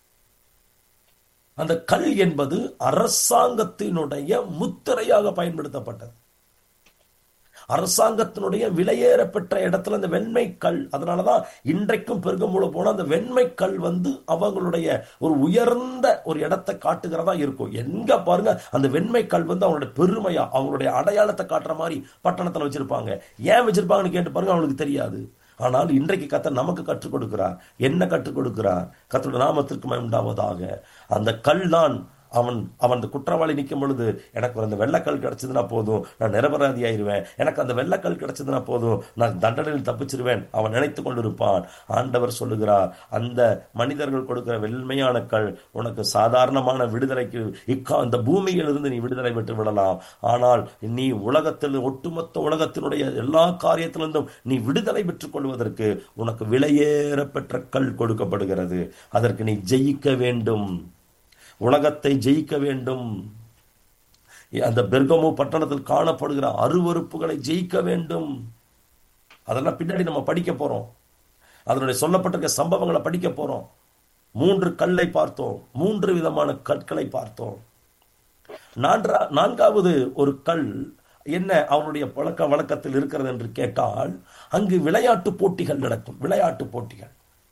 அந்த கல் என்பது அரசாங்கத்தினுடைய முத்திரையாக பயன்படுத்தப்பட்டது. அரசாங்கத்தினுடைய விலையேற பெற்ற இடத்துல அந்த வெண்மை கல், அதனாலதான் இன்றைக்கும் பெருகமுல போன அந்த வெண்மை கல் அவங்களுடைய ஒரு உயர்ந்த ஒரு இடத்தை காட்டுகிறதா இருக்கும். எங்க பாருங்க, அந்த வெண்மை கல் அவங்களுடைய பெருமையா அவங்களுடைய அடையாளத்தை காட்டுற மாதிரி பட்டணத்துல வச்சிருப்பாங்க. ஏன் வச்சிருப்பாங்கன்னு கேட்டு பாருங்க, அவங்களுக்கு தெரியாது. ஆனால் இன்றைக்கு கர்த்தர் நமக்கு கற்றுக் கொடுக்கிறார். என்ன கற்றுக் கொடுக்கிறார்? கர்த்தருடைய நாமத்திற்கு மகிமை உண்டாவதாக. அந்த கல் தான் அவன் அந்த குற்றவாளி நிற்கும் பொழுது, எனக்கு அந்த வெள்ளக்கல் கிடைச்சதுன்னா போதும், நான் நிரபராதி ஆயிருவேன், எனக்கு அந்த வெள்ளக்கல் கிடைச்சதுன்னா போதும், நான் தண்டனையில் தப்பிச்சிருவேன், அவன் நினைத்து கொண்டிருப்பான். ஆண்டவர் சொல்லுகிறார், அந்த மனிதர்கள் கொடுக்கிற வெண்மையான கல் உனக்கு சாதாரணமான விடுதலைக்கு இந்த பூமியிலிருந்து நீ விடுதலை பெற்று விடலாம். ஆனால் நீ உலகத்தில் ஒட்டுமொத்த உலகத்தினுடைய எல்லா காரியத்திலிருந்தும் நீ விடுதலை பெற்றுக் கொள்வதற்கு உனக்கு விலையேற பெற்ற கல் கொடுக்கப்படுகிறது. அதற்கு நீ ஜெயிக்க வேண்டும், உலகத்தை ஜெயிக்க வேண்டும். அந்த பெர்கமு பட்டணத்தில் காணப்படுகிற அருவருப்புகளை ஜெயிக்க வேண்டும். அதெல்லாம் பின்னாடி நம்ம படிக்க போறோம். அதனுடைய சொல்லப்பட்டிருக்க சம்பவங்களை படிக்க போறோம். 3 கல்லை பார்த்தோம், 3 விதமான கற்களை பார்த்தோம். நான்காவது ஒரு கல் என்ன அவனுடைய பழக்க வழக்கத்தில் இருக்கிறது என்று கேட்டால், அங்கு விளையாட்டு போட்டிகள் நடக்கும். விளையாட்டு போட்டிகள்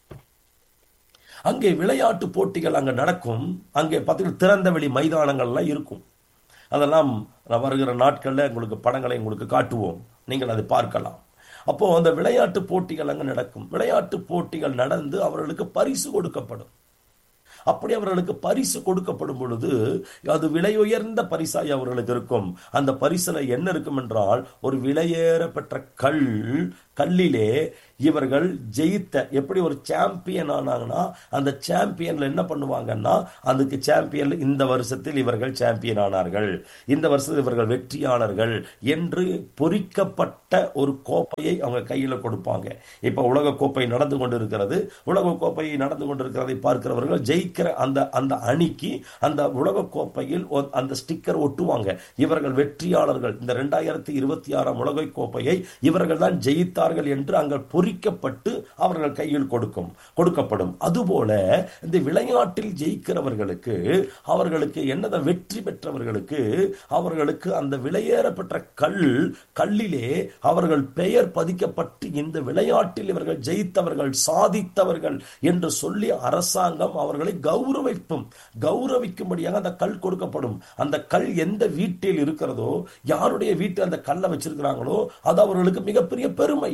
அங்கே விளையாட்டு போட்டிகள் அங்கே நடக்கும். அங்கே பார்த்தீங்கன்னா திறந்த வெளி மைதானங்கள்லாம் இருக்கும். அதெல்லாம் வருகிற நாட்களில் உங்களுக்கு படங்களை உங்களுக்கு காட்டுவோம், நீங்கள் அதை பார்க்கலாம். அப்போ அந்த விளையாட்டு போட்டிகள் அங்கே நடக்கும். விளையாட்டு போட்டிகள் நடந்து அவர்களுக்கு பரிசு கொடுக்கப்படும். அப்படி அவர்களுக்கு பரிசு கொடுக்கப்படும் பொழுது அது விலையுயர்ந்த பரிசாய் அவர்களுக்கு இருக்கும். அந்த பரிசுல என்ன இருக்கும் என்றால், ஒரு விலையேற பெற்ற கல்லிலே இவர்கள் ஜெயித்த, எப்படி ஒரு சாம்பியன் ஆனாங்கன்னா அந்த சாம்பியன்ல என்ன பண்ணுவாங்கன்னா, அதுக்கு சாம்பியன் இந்த வருஷத்தில் இவர்கள் சாம்பியன் ஆனார்கள், இந்த வருஷத்தில் இவர்கள் வெற்றியாளர்கள் என்று பொறிக்கப்பட்ட ஒரு கோப்பையை அவங்க கையில் கொடுப்பாங்க. இப்ப உலக கோப்பை நடந்து கொண்டிருக்கிறது. உலக கோப்பை நடந்து கொண்டிருக்கிறதை பார்க்கிறவர்கள் ஜெயிக்கிற அந்த அணிக்கு அந்த உலக கோப்பையில் அந்த ஸ்டிக்கர் ஒட்டுவாங்க. இவர்கள் வெற்றியாளர்கள், இந்த 2026 உலக கோப்பையை இவர்கள் தான் ஜெயித்தார்கள் என்று அங்கே பொறிக்கப்பட்டு அவர்கள் கையில் கொடுக்கப்படும். அதுபோல இந்த விளையாட்டில் ஜெயிக்கிறவர்களுக்கு, அவர்களுக்கு என்னதான் வெற்றி பெற்றவர்களுக்கு, அவர்களுக்கு அந்த விலையேறப்பட்ட கல்லிலே அவர்கள் பெயர் பதிக்கப்பட்டு இந்த விளையாட்டில் இவர்கள் ஜெயித்தவர்கள், சாதித்தவர்கள் என்று சொல்லி அரசாங்கம் அவர்களை கௌரவிக்கும்படியாக அந்த கல் கொடுக்கப்படும். அந்த கல் எந்த வீட்டில் இருக்கிறதோ, யாருடைய வீட்டில் அந்த கல்லை வச்சிருக்கிறாங்களோ, அது அவர்களுக்கு மிகப்பெரிய பெருமை.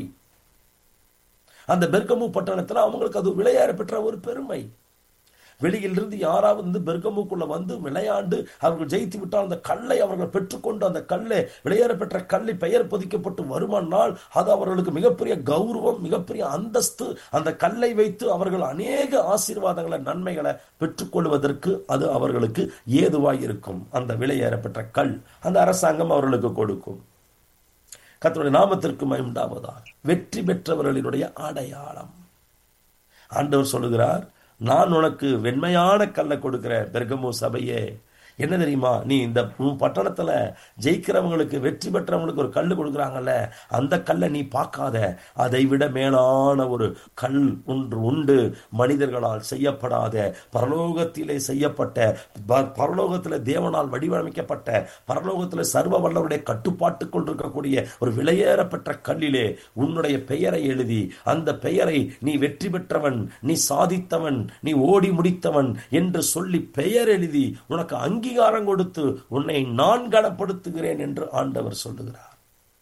அந்த பெர்கமு பட்டணத்தில் அவங்களுக்கு அது விளையாட பெற்ற ஒரு பெருமை. வெளியிலிருந்து யாராவது பெர்கமுக்குள்ள வந்து விளையாண்டு அவர்கள் ஜெயித்து விட்டால் அந்த கல்லை அவர்கள் பெற்றுக்கொண்டு, அந்த கல்லை விளையாட பெற்ற கல்லை பெயர் பதிக்கப்பட்டு வருமானால் அது அவர்களுக்கு மிகப்பெரிய கௌரவம், மிகப்பெரிய அந்தஸ்து. அந்த கல்லை வைத்து அவர்கள் அநேக ஆசீர்வாதங்களை, நன்மைகளை பெற்றுக்கொள்வதற்கு அது அவர்களுக்கு ஏதுவாய் இருக்கும். அந்த விலையேற பெற்ற கல் அந்த அரசாங்கம் அவர்களுக்கு கொடுக்கும். கர்த்தருடைய நாமத்திற்கு மகிமை உண்டாவதாக. வெற்றி பெற்றவர்களினுடைய அடையாளம். ஆண்டவர் சொல்லுகிறார், நான் உனக்கு வெண்மையான கல்லை கொடுக்கிற பெர்கமு சபையே. என்ன தெரியுமா, நீ இந்த பட்டணத்துல ஜெயிக்கிறவங்களுக்கு, வெற்றி பெற்றவங்களுக்கு ஒரு கல் கொடுக்குறாங்கல்ல, அந்த கல்லை நீ பார்க்காத. அதை விட மேலான ஒரு கல் ஒன்று உண்டு. மனிதர்களால் செய்யப்படாத, பரலோகத்திலே செய்யப்பட்ட, பரலோகத்தில் தேவனால் வடிவமைக்கப்பட்ட, பரலோகத்தில் சர்வ வல்லவருடைய கட்டுப்பாட்டுக்குள் இருக்கக்கூடிய ஒரு விலையேறப்பட்ட கல்லிலே உன்னுடைய பெயரை எழுதி, அந்த பெயரை நீ வெற்றி பெற்றவன், நீ சாதித்தவன், நீ ஓடி முடித்தவன் என்று சொல்லி பெயர் எழுதி உனக்கு அங்கீகாரம் கொடுத்து உன்னை நான் கனப்படுத்துகிறேன் என்று ஆண்டவர் சொல்லுகிறார்.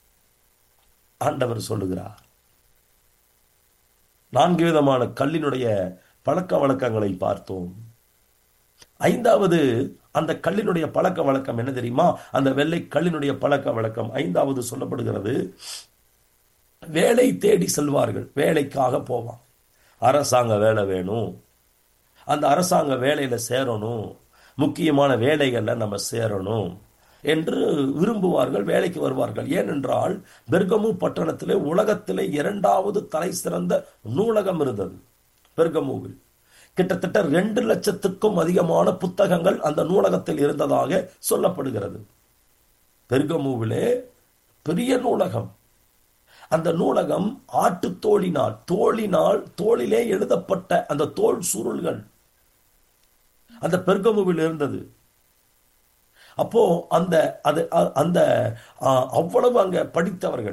4 விதமான கல்லினுடைய பழக்க வழக்கங்களை பார்த்தோம். 5வது அந்த கல்லினுடைய பழக்க வழக்கம் என்ன தெரியுமா? அந்த வெள்ளை கல்லினுடைய பழக்க வழக்கம் 5வது சொல்லப்படுகிறது. வேலை தேடி செல்வார்கள். வேலைக்காக போவாங்க. அரசாங்க வேலை வேணும், அந்த அரசாங்க வேலையில சேரணும், முக்கியமான வேலைகள்ல நம்ம சேரணும் என்று விரும்புவார்கள். வேலைக்கு வருவார்கள். ஏனென்றால் பெர்கமு பட்டணத்திலே உலகத்திலே 2வது தலை சிறந்த நூலகம் இருந்தது. பெர்கமுவில் கிட்டத்தட்ட 2 லட்சத்துக்கும் அதிகமான புத்தகங்கள் அந்த நூலகத்தில் இருந்ததாக சொல்லப்படுகிறது. பெர்கமுவிலே பெரிய நூலகம். அந்த நூலகம் ஆட்டு தோளிலே எழுதப்பட்ட அந்த தோல் சுருள்கள் அந்த பெர்கமுவில் இருந்தது. அப்போ அந்த அவ்வளவு அங்க படித்தவர்கள்,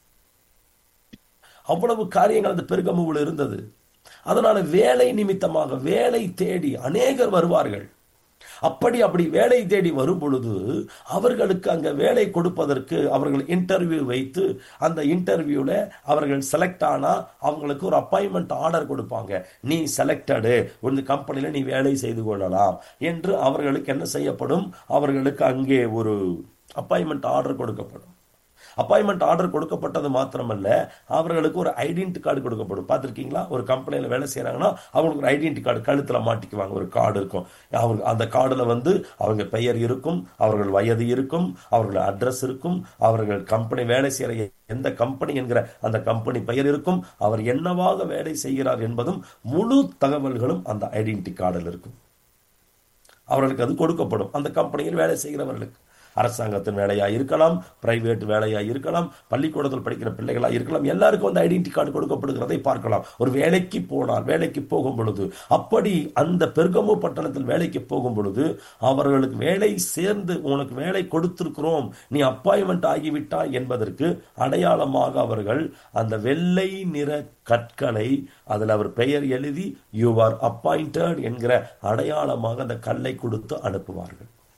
அவ்வளவு காரியங்கள் அந்த பெர்கமுவில் இருந்தது. அதனால வேலை நிமித்தமாக, வேலை தேடி அநேகர் வருவார்கள். அப்படி வேலை தேடி வரும் பொழுது அவர்களுக்கு அங்க வேலை கொடுப்பதற்கு அவர்கள் இன்டர்வியூ வைத்து, அந்த இன்டர்வியூல அவர்கள் செலக்ட் ஆனா அவங்களுக்கு ஒரு அப்பாயின்மெண்ட் ஆர்டர் கொடுப்பாங்க. நீ செலக்டடு, இந்த கம்பெனில நீ வேலை செய்து கொள்ளலாம் என்று அவர்களுக்கு என்ன செய்யப்படும்? அவர்களுக்கு அங்கே ஒரு அப்பாயின்மெண்ட் ஆர்டர் கொடுக்கப்படும். அப்பாயின்மெண்ட் ஆர்டர் கொடுக்கப்பட்டது மாத்திரமல்ல, அவர்களுக்கு ஒரு ஐடென்டி கார்டு கொடுக்கப்படும். பார்த்துருக்கீங்களா? ஒரு கம்பெனியில் வேலை செய்கிறாங்கன்னா அவங்களுக்கு ஒரு ஐடென்டி கார்டு கழுத்தில் மாட்டிக்குவாங்க. ஒரு கார்டு இருக்கும். அந்த கார்டில் அவங்க பெயர் இருக்கும், அவர்கள் வயது இருக்கும், அவர்கள் அட்ரஸ் இருக்கும், அவர்கள் கம்பெனி வேலை செய்கிற எந்த கம்பெனி என்கிற அந்த கம்பெனி பெயர் இருக்கும், அவர் என்னவாக வேலை செய்கிறார் என்பதும் முழு தகவல்களும் அந்த ஐடென்டி கார்டில் இருக்கும். அவர்களுக்கு அது கொடுக்கப்படும். அந்த கம்பெனியில் வேலை செய்கிறவர்களுக்கு அரசாங்கத்தின் வேலையாக இருக்கலாம், பிரைவேட் வேலையாக இருக்கலாம், பள்ளிக்கூடத்தில் படிக்கிற பிள்ளைகளாக இருக்கலாம், எல்லாருக்கும் அந்த ஐடென்டி கார்டு கொடுக்கப்படுகிறதை பார்க்கலாம். ஒரு வேலைக்கு போகும் பொழுது, அப்படி அந்த பெர்கமு பட்டணத்தில் வேலைக்கு போகும் பொழுது அவர்களுக்கு வேலை சேர்ந்து, உனக்கு வேலை கொடுத்திருக்கிறோம், நீ அப்பாயின்மெண்ட் ஆகிவிட்டாய் என்பதற்கு அடையாளமாக அவர்கள் அந்த வெள்ளை நிற கற்களை அதில் அவர் பெயர் எழுதி யூ ஆர் அப்பாயிண்டட் என்கிற அடையாளமாக அந்த கல்லை கொடுத்து அனுப்புவார்கள்.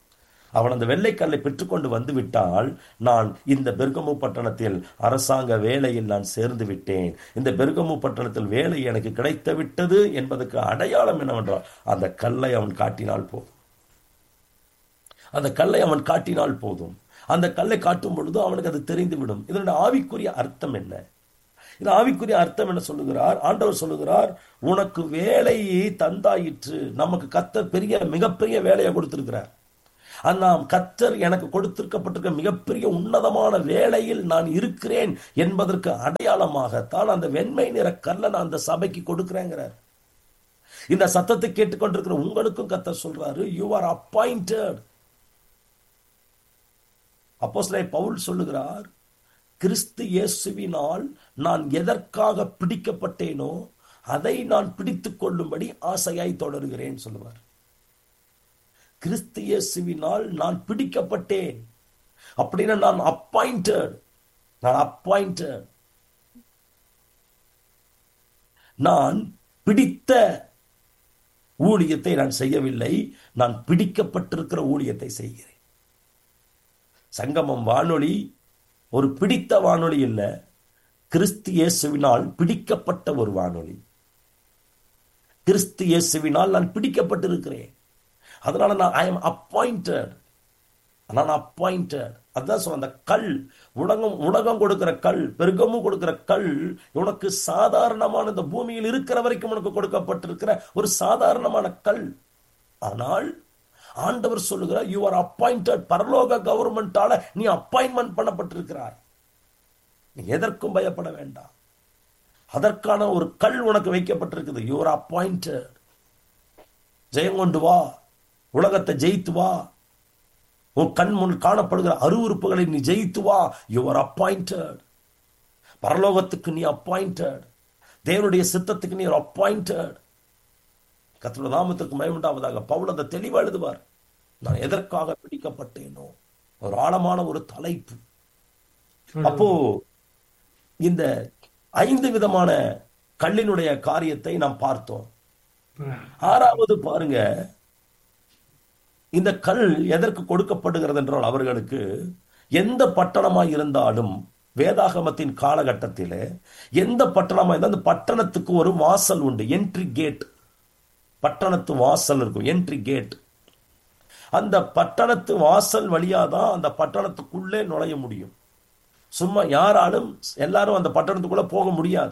அவன் அந்த வெள்ளைக்கல்லை பெற்றுக்கொண்டு வந்து விட்டால், நான் இந்த பெர்கமு பட்டணத்தில் அரசாங்க வேலையில் நான் சேர்ந்து விட்டேன், இந்த பெர்கமு பட்டணத்தில் வேலை எனக்கு கிடைத்து விட்டது என்பதற்கு அடையாளம் என்னவென்றால் அந்த கல்லை அவன் காட்டினால் போதும். அந்த கல்லை அவன் காட்டினால் போதும். அந்த கல்லை காட்டும் பொழுது அவனுக்கு அது தெரிந்துவிடும். இதனுடைய ஆவிக்குரிய அர்த்தம் என்ன? இது ஆவிக்குரிய அர்த்தம் என்ன சொல்லுகிறார்? ஆண்டவர் சொல்லுகிறார், உனக்கு வேலையை தந்தாயிற்று. நமக்கு கர்த்தர் பெரிய மிகப்பெரிய வேலையை கொடுத்திருக்கிறார். நாம் கர்த்தர் எனக்கு கொடுத்திருக்கப்பட்டிருக்க மிகப்பெரிய உன்னதமான வேலையில் நான் இருக்கிறேன் என்பதற்கு அடையாளமாகத்தான் அந்த வெண்மை நிற கல்லை நான் அந்த சபைக்கு கொடுக்கிறேங்கிறார். இந்த சத்தத்தை கேட்டுக்கொண்டிருக்கிற உங்களுக்கும் கர்த்தர் சொல்றாரு, யூ ஆர் அப்பாயிண்டட். அப்போஸ்தலன் பவுல் சொல்லுகிறார், கிறிஸ்து இயேசுவினால் நான் எதற்காக பிடிக்கப்பட்டேனோ அதை நான் பிடித்துக் கொள்ளும்படி ஆசையாய் தொடருகிறேன் சொல்லுவார். கிறிஸ்து இயேசுவினால் நான் பிடிக்கப்பட்டேன் அப்படின்னா நான் அப்பாயிண்டட். நான் பிடித்த ஊழியத்தை நான் செய்யவில்லை, நான் பிடிக்கப்பட்டிருக்கிற ஊழியத்தை செய்கிறேன். சங்கமம் வானொலி ஒரு பிடித்த வானொலி இல்ல, கிறிஸ்து இயேசுவினால் பிடிக்கப்பட்ட ஒரு வானொலி. கிறிஸ்து இயேசுவினால் நான் பிடிக்கப்பட்டிருக்கிறேன். அதனால நான் ஐ எம் அப்பாயிண்டட். அதான் சொல்ல, அந்த கல் உலகம் கொடுக்கிற கல், பெர்கமு கொடுக்கிற கல் உனக்கு சாதாரணமான இந்த பூமியில் இருக்கிற வரைக்கும் உனக்கு கொடுக்கப்பட்டிருக்கிற ஒரு சாதாரணமான கல். ஆனால் ஆண்டவர் சொல்லுகிறார், யூ ஆர் அப்பாயிண்டட். பரலோக கவர்மெண்டால நீ அப்பாயின்மெண்ட் பண்ணப்பட்டிருக்கிறாய். நீ எதற்கும் பயப்பட வேண்டாம். அதற்கான ஒரு கல் உனக்கு வைக்கப்பட்டிருக்குது. You are appointed. ஜெயம் கொண்டு வா, உலகத்தை ஜெயித்து வா, உன் கண் முன் காணப்படுகிற அருவருப்புகளை நீ ஜெயித்து வா. You are appointed. பரலோகத்துக்கு நீ அப்பாயிண்டட். தேவனுடைய சித்தத்துக்கு நீ அப்பாயிண்டட். கர்த்தருடைய நாமத்திற்கு மகிமை உண்டாவதாக. பவுல் அந்த தெளிவா எழுதுவார், நான் எதற்காக பிடிக்கப்பட்டேனோ. ஒரு ஆழமான ஒரு தலைப்பு. அப்போ இந்த 5 விதமான கல்லினுடைய காரியத்தை நாம் பார்த்தோம். 6வது பாருங்க, இந்த கல் எதற்கு கொடுக்கப்படுகிறது என்றால், அவர்களுக்கு எந்த பட்டணமாய் இருந்தாலும் வேதாகமத்தின் காலகட்டத்தில் எந்த பட்டணமாய் இருந்தால் அந்த பட்டணத்துக்கு ஒரு வாசல் உண்டு, என்ட்ரி கேட். பட்டணத்து வாசல் இருக்கும், என்ட்ரி கேட். அந்த பட்டணத்து வாசல் வழியாதான் அந்த பட்டணத்துக்குள்ளே நுழைய முடியும். சும்மா யாராலும் எல்லாரும் அந்த பட்டணத்துக்குள்ள போக முடியாது.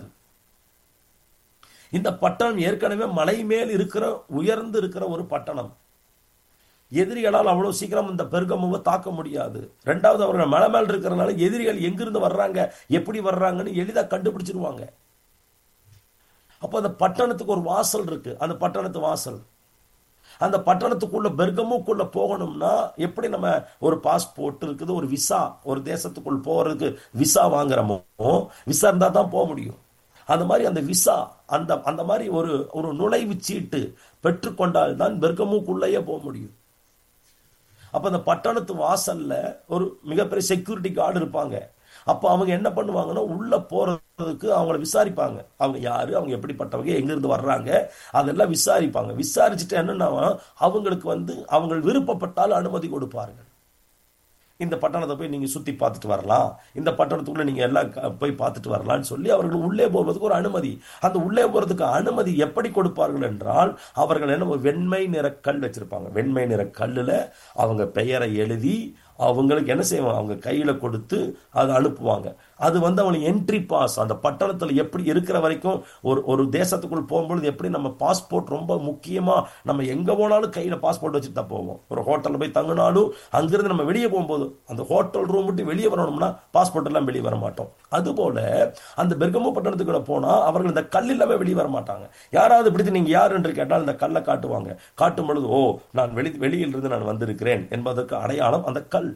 இந்த பட்டணம் ஏற்கனவே மலை மேல் இருக்கிற உயர்ந்து இருக்கிற ஒரு பட்டணம். எதிரிகளால் அவ்வளவு சீக்கிரம் இந்த பெர்கமுவை தாக்க முடியாது. 2வது, அவர்கள் மலை மேல் இருக்கிறதுனால எதிரிகள் எங்கிருந்து வர்றாங்க, எப்படி வர்றாங்கன்னு எளிதாக கண்டுபிடிச்சிருவாங்க. அப்போ அந்த பட்டணத்துக்கு ஒரு வாசல் இருக்கு, அந்த பட்டணத்து வாசல். அந்த பட்டணத்துக்குள்ள பெர்கமுக்குள்ள போகணும்னா எப்படி நம்ம ஒரு பாஸ்போர்ட் இருக்குது, ஒரு விசா, ஒரு தேசத்துக்குள் போறதுக்கு விசா வாங்குறோமோ, விசா இருந்தா தான் போக முடியும். அந்த மாதிரி அந்த விசா, அந்த மாதிரி ஒரு நுழைவு சீட்டு பெற்றுக்கொண்டால் தான் பெர்கமுக்குள்ளேயே போக முடியும். அப்ப அந்த பட்டணத்து வாசல்ல ஒரு மிகப்பெரிய செக்யூரிட்டி கார்டு இருப்பாங்க. அப்ப அவங்க என்ன பண்ணுவாங்கன்னா, உள்ள போறதுக்கு அவங்கள விசாரிப்பாங்க. அவங்க யாரு, அவங்க எப்படிப்பட்டவங்க, எங்க இருந்து வர்றாங்க, அதெல்லாம் விசாரிப்பாங்க. விசாரிச்சுட்டு என்னன்னா, அவங்களுக்கு அவங்க விருப்பப்பட்டால் அனுமதி கொடுப்பார்கள். இந்த பட்டணத்தை போய் நீங்க சுத்தி பார்த்துட்டு வரலாம், இந்த பட்டணத்துக்குள்ள நீங்க எல்லாம் போய் பார்த்துட்டு வரலாம்னு சொல்லி அவர்கள் உள்ளே போவதற்கு ஒரு அனுமதி. அந்த உள்ளே போறதுக்கு அனுமதி எப்படி கொடுப்பார்கள் என்றால், அவர்கள் என்ன வெண்மை நிற கல் வச்சிருப்பாங்க. வெண்மை நிற கல்லுல அவங்க பெயரை எழுதி அவங்களுக்கு என்ன செய்வாங்க, அவங்க கையில கொடுத்து அதை அனுப்புவாங்க. அது அவங்களுக்கு என்ட்ரி பாஸ். அந்த பட்டணத்துல எப்படி இருக்கிற வரைக்கும் ஒரு தேசத்துக்குள் போகும்பொழுது எப்படி நம்ம பாஸ்போர்ட் ரொம்ப முக்கியமா, நம்ம எங்க போனாலும் கையில பாஸ்போர்ட் வச்சுட்டு தான் போவோம். ஒரு ஹோட்டல்ல போய் தங்கினாலும் அங்கிருந்து நம்ம வெளியே போகும்போது அந்த ஹோட்டல் ரூம் விட்டு வெளியே வரணும்னா பாஸ்போர்ட் எல்லாம் வெளியே வர மாட்டோம். அதுபோல அந்த பெர்கமு பட்டணத்துக்குள்ள போனா அவர்கள் இந்த கல் இல்லாம வெளியே வர மாட்டாங்க. யாராவது பிடித்து நீங்க யார் என்று கேட்டால் இந்த கல்லை காட்டுவாங்க. காட்டும் பொழுது, ஓ, நான் வெளியில் இருந்து நான் வந்திருக்கிறேன் என்பதற்கு அடையாளம் அந்த கல்.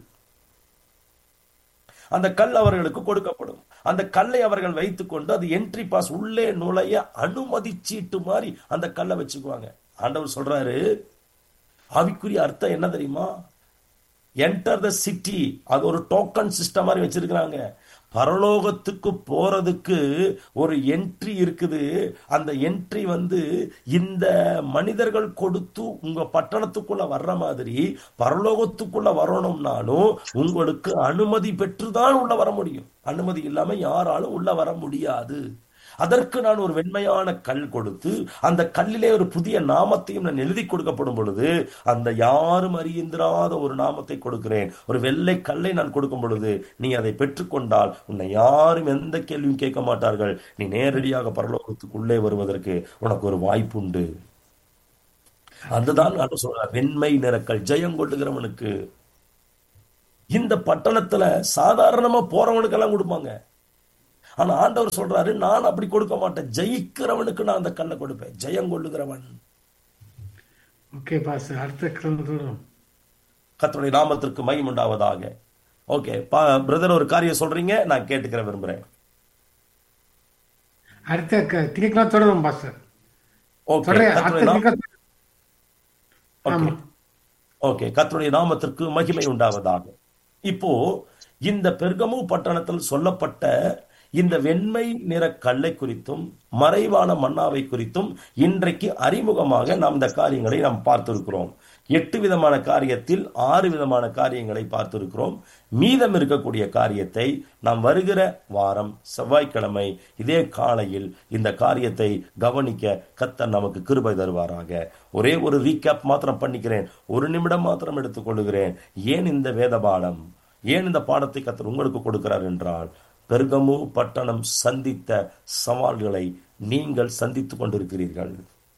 அந்த கல் அவர்களுக்கு கொடுக்கப்படும். அந்த கல்லை அவர்கள் வைத்துக் கொண்டு அது என்ட்ரி பாஸ், உள்ளே நுழைய அனுமதி சீட்டு மாதிரி அந்த கல்லை வச்சுக்குவாங்க. ஆண்டவர் சொல்றாரு, ஆவிக்குரிய அர்த்தம் என்ன தெரியுமா? என்டர் த சிட்டி. அது ஒரு டோக்கன் சிஸ்டம் மாதிரி வச்சிருக்கிறாங்க. பரலோகத்துக்கு போறதுக்கு ஒரு என்ட்ரி இருக்குது. அந்த என்ட்ரி இந்த மனிதர்கள் கொடுத்து உங்க பட்டணத்துக்குள்ள வர்ற மாதிரி பரலோகத்துக்குள்ள வரணும்னாலும் உங்களுக்கு அனுமதி பெற்றுதான் உள்ள வர முடியும். அனுமதி இல்லாம யாராலும் உள்ள வர முடியாது. அதற்கு நான் ஒரு வெண்மையான கல் கொடுத்து அந்த கல்லிலே ஒரு புதிய நாமத்தையும் நான் எழுதி கொடுக்கப்படும் பொழுது, அந்த யாரும் அறிந்திராத ஒரு நாமத்தை கொடுக்கிறேன். ஒரு வெள்ளை கல்லை நான் கொடுக்கும் பொழுது நீ அதை பெற்றுக்கொண்டால் உன்னை யாரும் எந்த கேள்வியும் கேட்க மாட்டார்கள். நீ நேரடியாக பரலோகத்துக்குள்ளே வருவதற்கு உனக்கு ஒரு வாய்ப்பு உண்டு. அதுதான் நான் சொல்ற வெண்மை நிறக்கல் ஜெயம் கொள்ளுகிறவனுக்கு. இந்த பட்டணத்துல சாதாரணமா போறவனுக்கெல்லாம் கொடுப்பாங்க. ஆனா ஆண்டவர் சொல்றாரு, நான் அப்படி கொடுக்க மாட்டேன். ஜெயிக்கிறவனுக்கு நான் அந்த கல்லை கொடுப்பேன். ஜெயம் கொள்ளுகிறவன். ஓகே பாஸ்டர், அடுத்த கர்த்தருடைய நாமத்திற்கு மகிமை உண்டாவதாக. ஓகே பிரதர், ஒரு காரியம் சொல்றீங்க, நான் கேட்டுக்கிற விரும்புறேன். அடுத்த திங்கட்கிழமை தொடரும் பாஸ்டர். ஓகே, கர்த்தருடைய நாமத்திற்கு மகிமை உண்டாவதாக. இப்போ இந்த பெர்கமு பட்டணத்தில் சொல்லப்பட்ட இந்த வெண்மை நிற கல்லை குறித்தும் மறைவான மன்னாவை குறித்தும் இன்றைக்கு அறிமுகமாக நாம் இந்த காரியங்களை நாம் பார்த்திருக்கிறோம். 8 விதமான காரியத்தில் 6 விதமான காரியங்களை பார்த்திருக்கிறோம். மீதம் இருக்கக்கூடிய காரியத்தை நாம் வருகிற வாரம் செவ்வாய்க்கிழமை இதே காலையில் இந்த காரியத்தை கவனிக்க கர்த்தர் நமக்கு கிருபை தருவாராக. ஒரே ஒரு ரீகேப் மாத்திரம் பண்ணிக்கிறேன், 1 நிமிடம் மாத்திரம் எடுத்துக்கொள்கிறேன். ஏன் இந்த வேத பாடம், ஏன் இந்த பாடத்தை கர்த்தர் உங்களுக்கு கொடுக்கிறார் என்றால், பெர்கமு பட்டணம் சந்தித்த சவால்களை நீங்கள் சந்தித்துக் கொண்டிருக்கிறீர்கள்.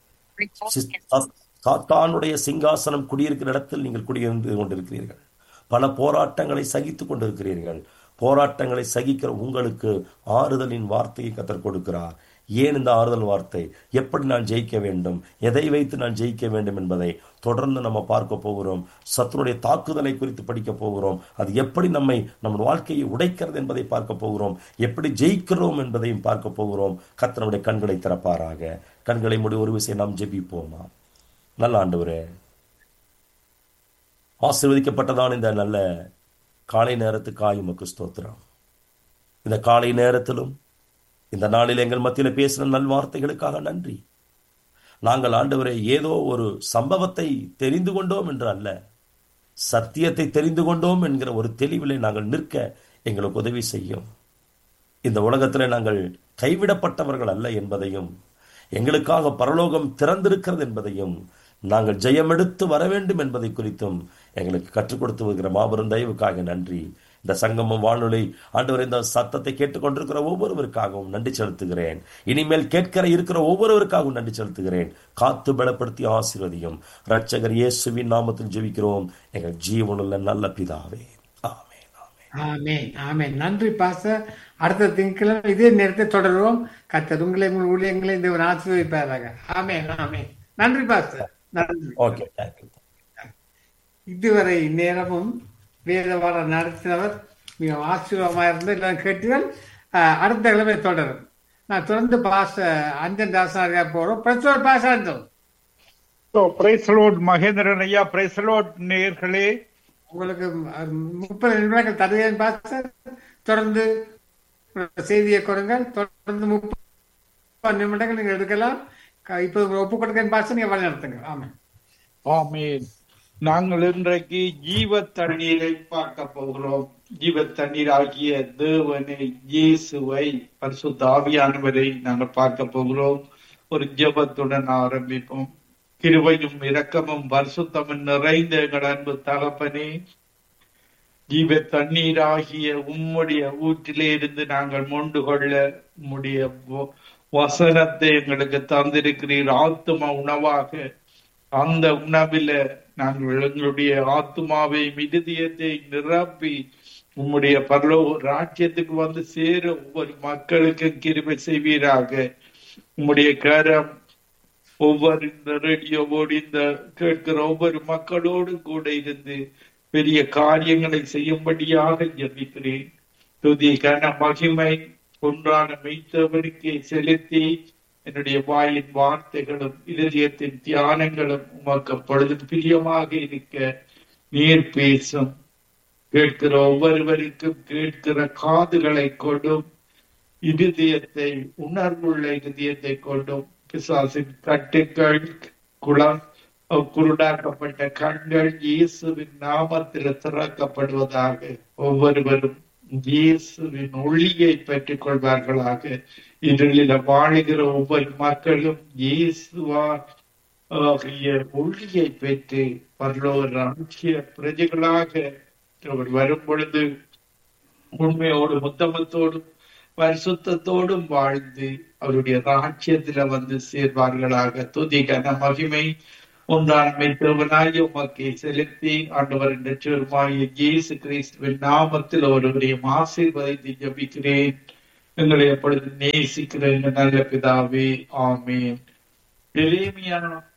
சாத்தானுடைய சிங்காசனம் குடியிருக்கிற இடத்தில் நீங்கள் குடியிருந்து கொண்டிருக்கிறீர்கள். பல போராட்டங்களை சகித்துக் கொண்டிருக்கிறீர்கள். போராட்டங்களை சகிக்கிற உங்களுக்கு ஆறுதலின் வார்த்தையை கர்த்தர் கொடுக்கிறார். ஏன் இந்த ஆறுதல் வார்த்தை, எப்படி நான் ஜெயிக்க வேண்டும், எதை வைத்து நான் ஜெயிக்க வேண்டும் என்பதை தொடர்ந்து நம்ம பார்க்க போகிறோம். சத்துருடைய தாக்குதலை குறித்து படிக்க போகிறோம். அது எப்படி நம்ம வாழ்க்கையை உடைக்கிறது என்பதை பார்க்க போகிறோம். எப்படி ஜெயிக்கிறோம் என்பதையும் பார்க்க போகிறோம். கர்த்தருடைய கண்களை திறப்பாராக. கண்களை மூடி ஒரு விஷயம் நாம் ஜெபிப்போமா. நல்ல ஆண்டவரே, ஆசீர்வதிக்கப்பட்டதான் இந்த நல்ல காலை நேரத்துக்காய் உமக்கு ஸ்தோத்திரம். இந்த காலை நேரத்திலும் இந்த நாளில் எங்கள் மத்தியில் பேசின நல்வார்த்தைகளுக்காக நன்றி. நாங்கள் ஆண்டவரே ஏதோ ஒரு சம்பவத்தை தெரிந்து கொண்டோம் என்று அல்ல, சத்தியத்தை தெரிந்து கொண்டோம் என்கிற ஒரு தெளிவிலே நாங்கள் நிற்க எங்களுக்கு உதவி செய்யும். இந்த உலகத்தில் நாங்கள் கைவிடப்பட்டவர்கள் அல்ல என்பதையும், எங்களுக்காக பரலோகம் திறந்திருக்கிறது என்பதையும், நாங்கள் ஜெயமெடுத்து வர வேண்டும் என்பதை குறித்தும் எங்களுக்கு கற்றுக் கொடுத்து வருகிற மாபெரும் தயவுக்காக நன்றி. இந்த சங்கமம் வானொலி ஆண்டவர் இந்த சத்தத்தை கேட்டுக்கொண்டிருக்கிற ஒவ்வொருவருக்காகவும் நன்றி செலுத்துகிறேன். இனிமேல் கேட்கிற இருக்கிற ஒவ்வொருவருக்காகவும் நன்றி செலுத்துகிறேன். காத்து பலப்படுத்தி ஆசீர்வதியும். இரட்சகர் இயேசுவின் நாமத்தில் ஜெபிக்கிறோம் எங்கள் ஜீவனுள்ள நல்ல பிதாவே. ஆமென், ஆமென், ஆமென், ஆமென். நன்றி பாஸ்டர். அடுத்த திங்கட்கிழமை இதே நேரத்தை தொடருவோம். கர்த்தர் உங்களை ஊழியங்களை இந்த ஆசீர்வதிப்பாராக. ஆமென், ஆமென். நன்றி பாஸ்டர், நன்றி. Okay, thank you. இதுவரை நேரமும் வேதவார நடத்தினவர் மிக ஆசீர்வாதமாக இருந்து எல்லாம் கேட்டுகள். அடுத்த கிழமை தொடரும். நான் தொடர்ந்து பாச அஞ்சன் தாசனாரியா போறோம். பிரச்சோர் பாச அஞ்சல். மகேந்திரன் ஐயா, பிரைஸ்லோட் நேயர்களே, உங்களுக்கு 30 நிமிடங்கள் தருகிறேன் பாஸ்டர். தொடர்ந்து செய்தியை கொடுங்கள். தொடர்ந்து 30 நிமிடங்கள் நீங்க எடுக்கலாம். இப்ப ஒப்பு கொடுக்கிறேன் பாஸ்டர், நீங்க வழி நடத்துங்க. ஆமாம், ஆமென். நாங்கள் இன்றைக்கு ஜீவ தண்ணீரை பார்க்க போகிறோம். ஜீவ தண்ணீர் ஆகிய தேவனை, இயேசுவை, பரிசுத்த ஆவியானவரை நாங்கள் பார்க்க போகிறோம். ஒரு ஜெபத்துடன் ஆரம்பிப்போம். கிருபையும் இரக்கமும் பரிசுத்தமும் நிறைந்த எங்கள் அன்பு தகப்பனே, ஜீவ தண்ணீர் ஆகிய உம்முடைய ஊற்றிலே இருந்து நாங்கள் மொண்டு கொள்ள உம்முடைய வசனத்தை எங்களுக்கு தந்திருக்கிறீர். ஆத்தும உணவாக அந்த உணவில நாங்கள் எங்களுடைய ஆத்துமாவை, மிருதியத்தை நிரப்பி உம்முடைய பரலோக ராஜ்யத்துக்கு வந்து சேர ஒவ்வொரு மக்களுக்கு கிருபை செய்வீராக. உம்முடைய கரம் ஒவ்வொரு இந்த ரேடியோவோடு இந்த கேட்கிற ஒவ்வொரு மக்களோடு கூட இருந்து பெரிய காரியங்களை செய்யும்படியாக ஜெபிக்கிறேன். துதி கன மகிமை ஒன்றான மெய்த்தவனுக்கே செலுத்தி என்னுடைய வாயின் வார்த்தைகளும் இதயத்தின் தியானங்களும் உமக்கு பொழுது பிரியமாக இருக்க நீர் பேசும். கேட்கிற ஒவ்வொருவருக்கும் கேட்கிற காதுகளை கொடும், இருதயத்தை உணர்வுள்ள இருதயத்தை கொண்டும், பிசாசின் கட்டுக்கள் குருடாக்கப்பட்ட கண்கள் இயேசுவின் நாமத்தில் திறக்கப்படுவதாக. ஒவ்வொருவரும் இயேசுவின் ஒளியை பெற்றுக் கொள்வார்களாக. இருளில வாழுகிற ஒவ்வொரு மக்களும் இயேசுவாகிய ஒளியை பெற்று பரலோக ராஜ்ய பிரஜைகளாக அவர் வரும் பொழுது உண்மையோடு உத்தமத்தோடும் பரிசுத்தத்தோடும் வாழ்ந்து அவருடைய ராஜ்யத்தில வந்து சேர்வார்களாக. துதி கன மகிமை ஒன்றாண்மை தேவனாய் உமக்கு செலுத்தி ஆண்டவர் என்ற சிறுமாய இயேசு கிறிஸ்துவின் நாமத்தில் ஒருவரையும் ஆசீர்வதித்து ஜெபிக்கிறேன். எங்களை எப்பொழுது நேசிக்கிற எங்கள் நல்ல பிதாவே, ஆமென். எரேமியா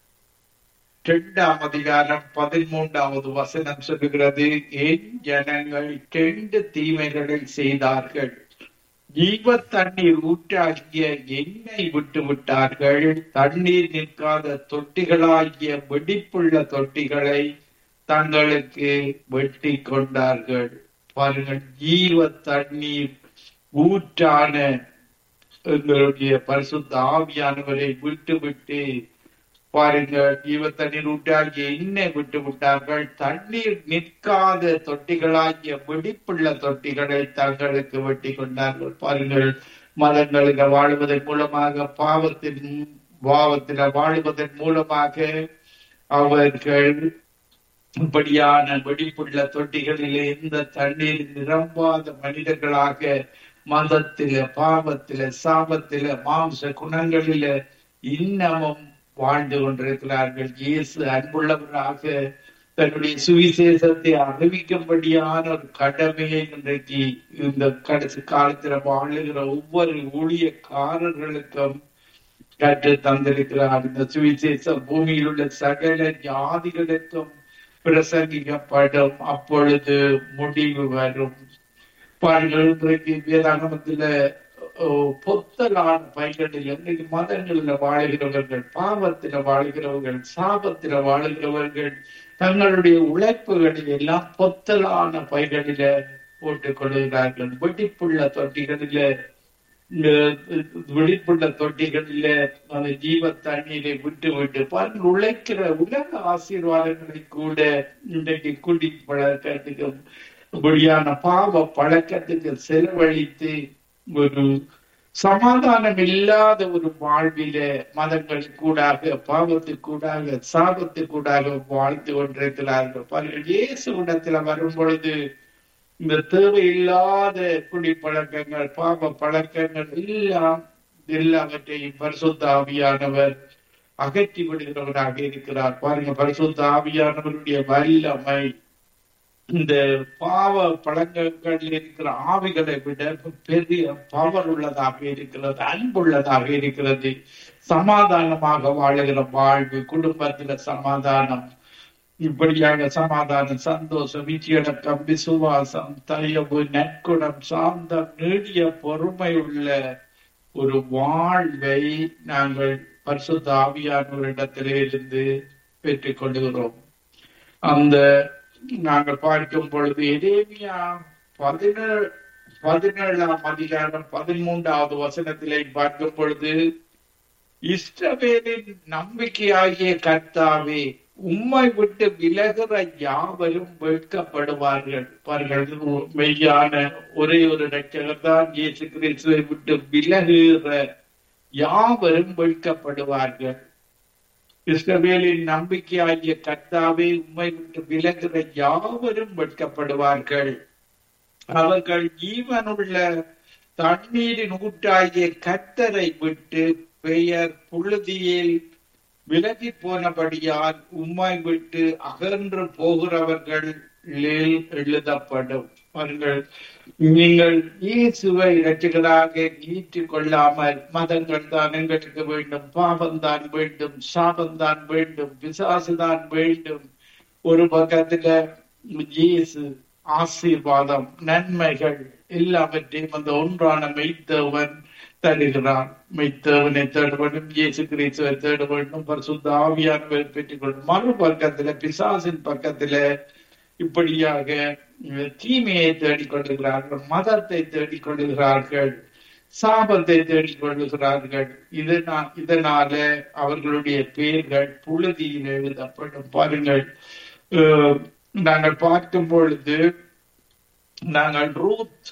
2ஆம் அதிகாரம் 13வது வசனம் சொல்லுகிறது, என் ஜனங்கள் 2 தீமைகளை செய்தார்கள். ஜீவ தண்ணீர் ஊற்றாகிய என்னை விட்டு விட்டார்கள். தண்ணீர் நிற்காத தொட்டிகளாகிய வெடிப்புள்ள தொட்டிகளை தங்களுக்கு வெட்டி கொண்டார்கள். பாருங்கள், ஜீவ தண்ணீர் ஊற்றான எங்களுடைய பரிசுத்த ஆவியானவரை விட்டு பாருங்கள், ஜீவ தண்ணீர் ஊற்றாகிய என்னை விட்டு விட்டார்கள். தண்ணீர் நிற்காத தொட்டிகளாகிய வெடிப்புள்ள தொட்டிகளை தங்களுக்கு வெட்டி கொண்டார்கள். பாருங்கள், மதங்களில் வாழ்வதன் மூலமாக பாவத்தில வாழ்வதன் மூலமாக அவர்கள் இப்படியான வெடிப்புள்ள தொட்டிகளிலே இந்த தண்ணீர் நிரம்பாத மனிதர்களாக மதத்தில, பாவத்தில, சாபத்தில, மாம்ச குணங்களில இன்னமும் வாழ்ந்து கொண்டிருக்கிறார்கள். இயேசு அன்புள்ளவராக தன்னுடைய சுவிசேஷத்தை அறிவிக்கும்படியான ஒரு கடமையை இன்றைக்கு இந்த கடைசி காலத்துல வாழுகிற ஒவ்வொரு ஊழியக்காரர்களுக்கும் கற்று தந்திருக்கிறார். இந்த சுவிசேஷம் பூமியில் உள்ள சகல ஜாதிகளுக்கும் பிரசங்கிக்கப்படும், அப்பொழுது முடிவு வரும். பாருங்கள், இன்றைக்கு வேதாகமத்தில பொத்தலான பைகளில் இன்னைக்கு மதங்களில் வாழுகிறவர்கள், பாவத்தில வாழ்கிறவர்கள், சாபத்தில வாழ்கிறவர்கள் தங்களுடைய உழைப்புகளை எல்லாம் பொத்தலான பைகளில போட்டுக் கொள்கிறார்கள். வெடிப்புள்ள தொட்டிகளில அந்த ஜீவ தண்ணீரை விட்டு பாருங்கள், உழைக்கிற உலக ஆசீர்வாதங்களை கூட இன்றைக்கு குடி பழக்கத்துக்கு இப்படியான பாவ பழக்கத்துக்கு செலவழித்து ஒரு சமாதானம் இல்லாத ஒரு வாழ்வில மதங்களுக்கூடாக, பாவத்துக்கூடாக, சாபத்துக்கூடாக வாழ்ந்து கொண்டிருக்கிறார்கள். பாருங்கள், இயேசுவிடத்துல வரும் பொழுது இந்த தேவையில்லாத குடிப்பழக்கங்கள், பாவ பழக்கங்கள் எல்லாவற்றையும் பரிசுத்த ஆவியானவர் அகற்றி விடுகிறவராக இருக்கிறார். பாருங்க, பரிசுத்த ஆவியானவருடைய வல்லமை இந்த பாவ பழக்கங்களில் இருக்கிற ஆவிகளை விட பெரிய பவர் உள்ளதாக இருக்கிறது, அன்புள்ளதாக இருக்கிறது. சமாதானமாக வாழுகிற வாழ்வு, குடும்பத்தில சமாதானம், இப்படியாக சமாதானம், சந்தோஷம், விஜயடக்கம், விசுவாசம், தயவு, நற்குணம், சாந்தம், நீடிய பொறுமை உள்ள ஒரு வாழ்வை நாங்கள் பரிசுத்த ஆவியானவரிடத்திலே இருந்து பெற்றுக் கொள்கிறோம். அந்த நாங்கள் பார்க்கும் பொழுது எரேமியா 17ஆம் அதிகாரம் 13வது வசனத்திலே பார்க்கும் பொழுது, இஸ்ரவேலின் நம்பிக்கையாகிய கர்த்தாவே, உம்மை விட்டு விலகுற யாவரும் வெட்கப்படுவார்கள். பாருங்கள், மெய்யான ஒரே ஒரு ரட்சகர் தான் இயேசு கிறிஸ்துவை விட்டு விலகுற யாவரும் வெட்கப்படுவார்கள். இஸ்ரவேலின் நம்பிக்கையாகிய கர்த்தாவே, உம்மை விட்டு விலகுற யாவரும் வெட்கப்படுவார்கள். அவர்கள் ஜீவனுள்ள தண்ணீரின் ஊற்றாகிய கர்த்தரை விட்டு பெயர் புழுதியில் விலகி போனபடியால் உம்மை விட்டு அகன்று போகிறவர்கள் எழுதப்படும். நீங்கள் இயேசுவை இரட்சகராக ஏற்றுக் கொள்ளாமல் மதங்கள் தான் எங்களுக்கு வேண்டும், பாவம் தான் வேண்டும், சாபம் தான் வேண்டும், பிசாசு தான் வேண்டும். ஒரு பக்கத்துல இயேசு ஆசீர்வாதம், நன்மைகள் எல்லாவற்றையும் அந்த ஒன்றான மெய்த்தேவன் தருகிறான். மெய்த்தேவனை தேட வேண்டும், இயேசு கிறிஸ்துவை தேட வேண்டும், பரிசுத்த ஆவியானவரை பெற்றுக் கொள்ளும். மறு பக்கத்துல பிசாசின் பக்கத்துல இப்படியாக தீமையை தேடிக்கொள்ளுகிறார்கள், மதத்தை தேடிக்கொள்ளுகிறார்கள், சாபத்தை தேடிக்கொள்ளுகிறார்கள். இதனால அவர்களுடைய பெயர்கள் புழுதியில் எழுதப்படும். பாருங்கள், நாங்கள் பார்க்கும் பொழுது நாங்கள் ரூத்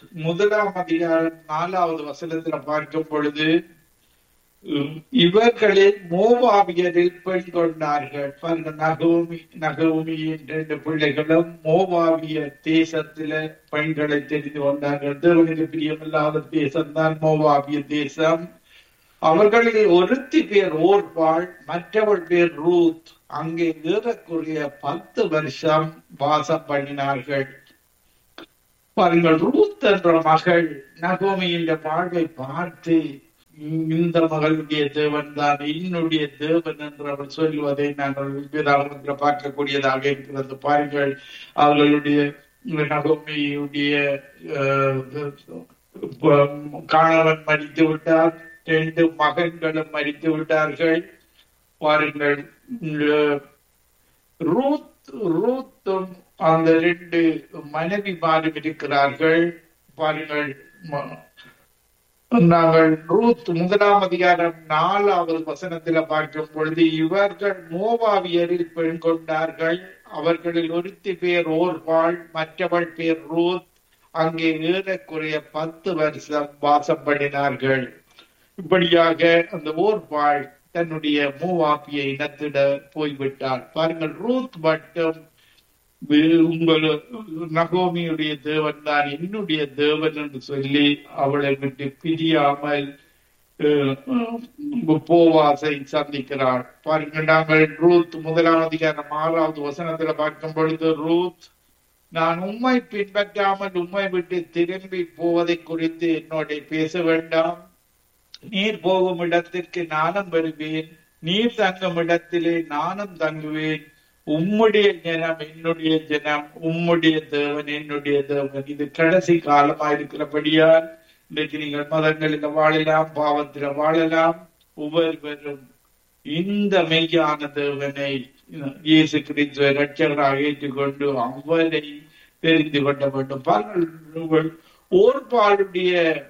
1 பார்க்கும் பொழுது இவர்களில் மோவாபியரில் பெண் கொண்டார்கள். நகோமியின் 2 பிள்ளைகளும் மோவாபிய தேசத்தில பெண்களை தெரிந்து கொண்டார்கள். தேவனுக்கு பிரியமில்லாத தேசம்தான் மோவாபிய தேசம். அவர்களில் ஒருத்தி பேர் ஓர்பாள், மற்றவள் பேர் ரூத். அங்கே ஏறக்குறைய 10 வருஷம் வாசம் பண்ணினார்கள். பாருங்கள், ரூத் என்ற மகள் நகோமியின் வாழ்வை பார்த்து இந்த மகளுடைய தேவன் தான் என்னுடைய தேவன் என்று அவர் சொல்வதை நாங்கள் வேதாகமத்தில் பார்க்கக்கூடியதாக இருக்கிறது. பாருங்கள், அவர்களுடைய நகோமியுடைய கணவன் மரித்து விட்டார், 2 மகன்களும் மரித்து விட்டார்கள். பாருங்கள், ரூத்தும் அந்த 2 மனைவிமாரும் இருக்கிறார்கள். பாருங்கள், நாங்கள் ரூத் 1 பார்க்கும் பொழுது இவர்கள் மோவாபியரில் பெண் கொண்டார்கள். அவர்களில் ஒருத்தி பேர் ஓர்பாள், மற்றவள் பேர் ரூத். அங்கே ஏறக்குறைய 10 வருஷம் வாசம் பண்ணினார்கள். இப்படியாக அந்த ஓர்பாள் தன்னுடைய மோவாபிய இனத்திட போய்விட்டாள். பாருங்கள், ரூத் மட்டும் உங்கள் நகோமியுடைய தேவன் தான் என்னுடைய தேவன் என்று சொல்லி அவளை விட்டு பிரியாமல் போவாசை சந்திக்கிறாள். பாருங்கள், நாங்கள் ரூத் 1 பார்க்கும் பொழுது ரூத், நான் உம்மை பின்பற்றாமல் உம்மை விட்டு திரும்பி போவதை குறித்து என்னோட பேச வேண்டாம். நீர் போகும் இடத்திற்கு நானும் வருவேன், நீர் தங்கும் இடத்திலே நானும் தங்குவேன். உம்முடைய ஜனம் என்னுடைய ஜனம், உம்முடைய தேவன் என்னுடைய தேவன். இது கடைசி காலமா இருக்கிறபடியால் இன்றைக்கு நீங்கள் மதங்களில் வாழலாம், பாவத்தில் வாழலாம். ஒவ்வொருவரும் இந்த மெய்யான தேவனை இயேசு கிறிஸ்துவை ரட்சகராக ஏற்றுக்கொண்டு அவரை தெரிந்து கொள்ள வேண்டும். பாருங்கள், ஓர்பாளுடைய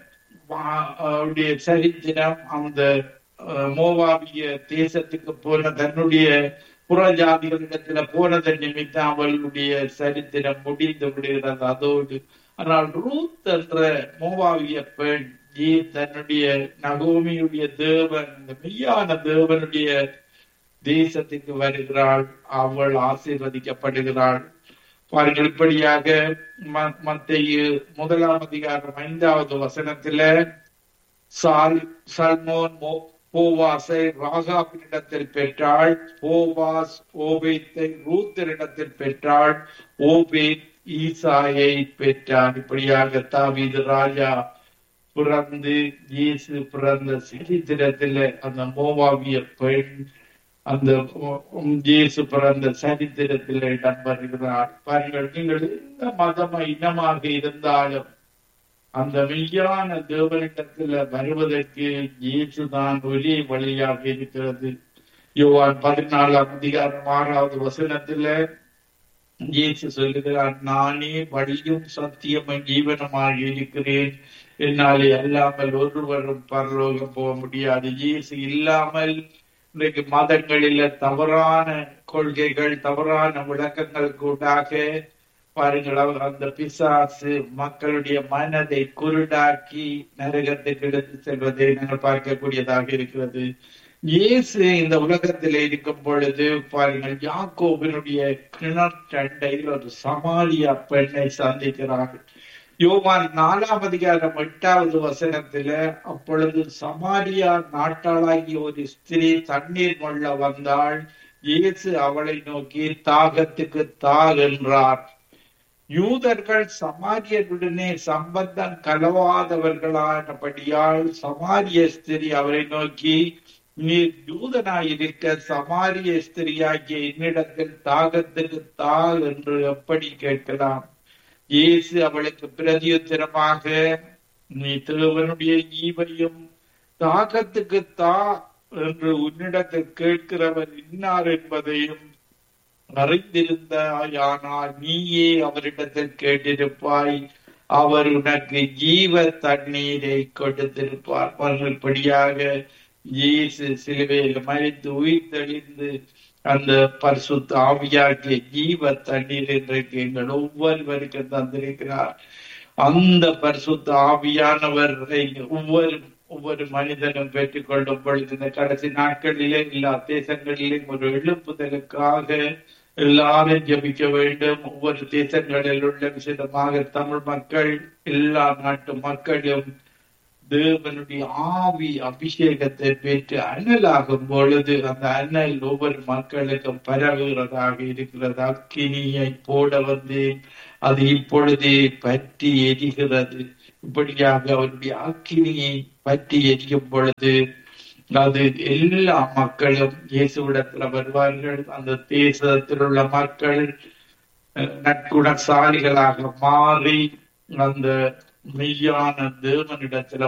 சரித்திரம் அந்த மோவாபிய தேசத்துக்கு போன தன்னுடைய புறஜாதிகளிடத்துல போனதன் நிமித்தம் அவளுடைய சரித்திரம் முடிந்து விடுகிறது அதோடு. ஆனால் ரூத் என்ற மோவாபிய பெண் தன்னுடைய நகோமியுடைய தேவன், இந்த மெய்யான தேவனுடைய தேசத்துக்கு வருகிறாள். அவள் ஆசீர்வதிக்கப்படுகிறாள். பாருங்கள், இப்படியாக மத்தேயு 1 சல்மோன் போவாசை ராகாபினிடத்தில் பெற்றாள். போவாஸ் ஓபேத்தை ரூத்தரிடத்தில் பெற்றாள். ஓபேத் ஈசாயை பெற்றான். இப்படியாக தாவீது ராஜா பிறந்து இயேசு பிறந்த சரித்திரத்துல அந்த மோவாபிய பெண் அந்த இயேசு பிறந்த சரித்திரத்தில் இடம் வருகிறார். பாருங்கள், நீங்கள் எந்த மதம இனமாக இருந்தாலும் அந்த மெய்யான தேவனிடத்துல வருவதற்கு இயேசுதான் ஒரே வழியாக இருக்கிறது. யோவான் 14:6 இயேசு சொல்லுகிறார், நானே வழியும் சத்தியமும் ஜீவனமாக இருக்கிறேன், என்னாலே அல்லாமல் ஒருவரும் பரலோகம் போக முடியாது. இயேசு இல்லாமல் இன்றைக்கு மதங்களில தவறான கொள்கைகள், தவறான விளக்கங்கள் கூடாக பாருங்கள், அந்த பிசாசு மக்களுடைய மனதை குருடாக்கி நரகத்துக்கு எடுத்து செல்வதை நாங்கள் பார்க்கக்கூடியதாக இருக்கிறது. இயேசு இந்த உலகத்தில் இருக்கும் பொழுது பாருங்கள், யாக்கோபினுடைய கிணற்றண்டையில் ஒரு சமாரியா பெண்ணை சந்திக்கிறார். யோவான் 4:8 அப்பொழுது சமாரியா நாட்டாளாகிய ஒரு ஸ்திரீ தண்ணீர் கொள்ள வந்தாள். இயேசு அவளை நோக்கி தாகத்துக்கு தாள் என்றார். யூதர்கள் சமாரியருடனே சம்பந்தம் கலவாதவர்களானபடியால் சமாரிய ஸ்திரீ அவரை நோக்கி, நீர் யூதனாயிருக்க சமாரிய ஸ்திரியாகிய என்னிடத்தில் தாகத்துக்கு தாள் என்று எப்படி கேட்கலாம்? இயேசு அவளுக்கு பிரதியுத்தரமாக, நீ தேவனுடைய ஈவையும் தாகத்துக்கு தா என்று உன்னிடத்தில் கேட்கிறவர் இன்னார் என்பதையும் அறிந்திருந்தாயானால் நீயே அவரிடத்தில் கேட்டிருப்பாய், அவர் உனக்கு ஜீவ தண்ணீரை கொடுத்திருப்பார். மறுபடியாக இயேசு சிலுவையில் மரித்து உயிர்த்தெழுந்து அந்த பரிசுத்த ஆவியாகிய ஜீவ தண்ணீர் இன்றைக்கு எங்கள் ஒவ்வொருவருக்கும் தந்திருக்கிறார். அந்த பரிசுத்த ஆவியானவரை ஒவ்வொரு மனிதனும் பெற்றுக் கொள்ளும் பொழுது இந்த கடைசி நாட்களிலே எல்லா தேசங்களிலும் ஒரு எழுப்புதலுக்காக எல்லாரும் ஜபிக்க வேண்டும். ஒவ்வொரு தேசங்களில் உள்ள விசேஷமாக தமிழ் மக்கள், எல்லா நாட்டு மக்களும் தேவனுடைய ஆவி அபிஷேகத்தை பெற்று அனலாகும் பொழுது அந்த அனல் ஒவ்வொரு மக்களுக்கும் பரவுகிறதாக இருக்கிறது. அக்கினியை போட வந்து அது இப்பொழுதே பற்றி எரிகிறது. இப்படியாக அவருடைய அக்கினியை பற்றி எரியும் பொழுது அது எல்லா மக்களும் இயேசுவிடத்துல வருவார்கள். அந்த தேசத்தில் உள்ள மக்கள் நற்குணசாலிகளாக மாறி அந்த மெய்யான தேவனிடத்துல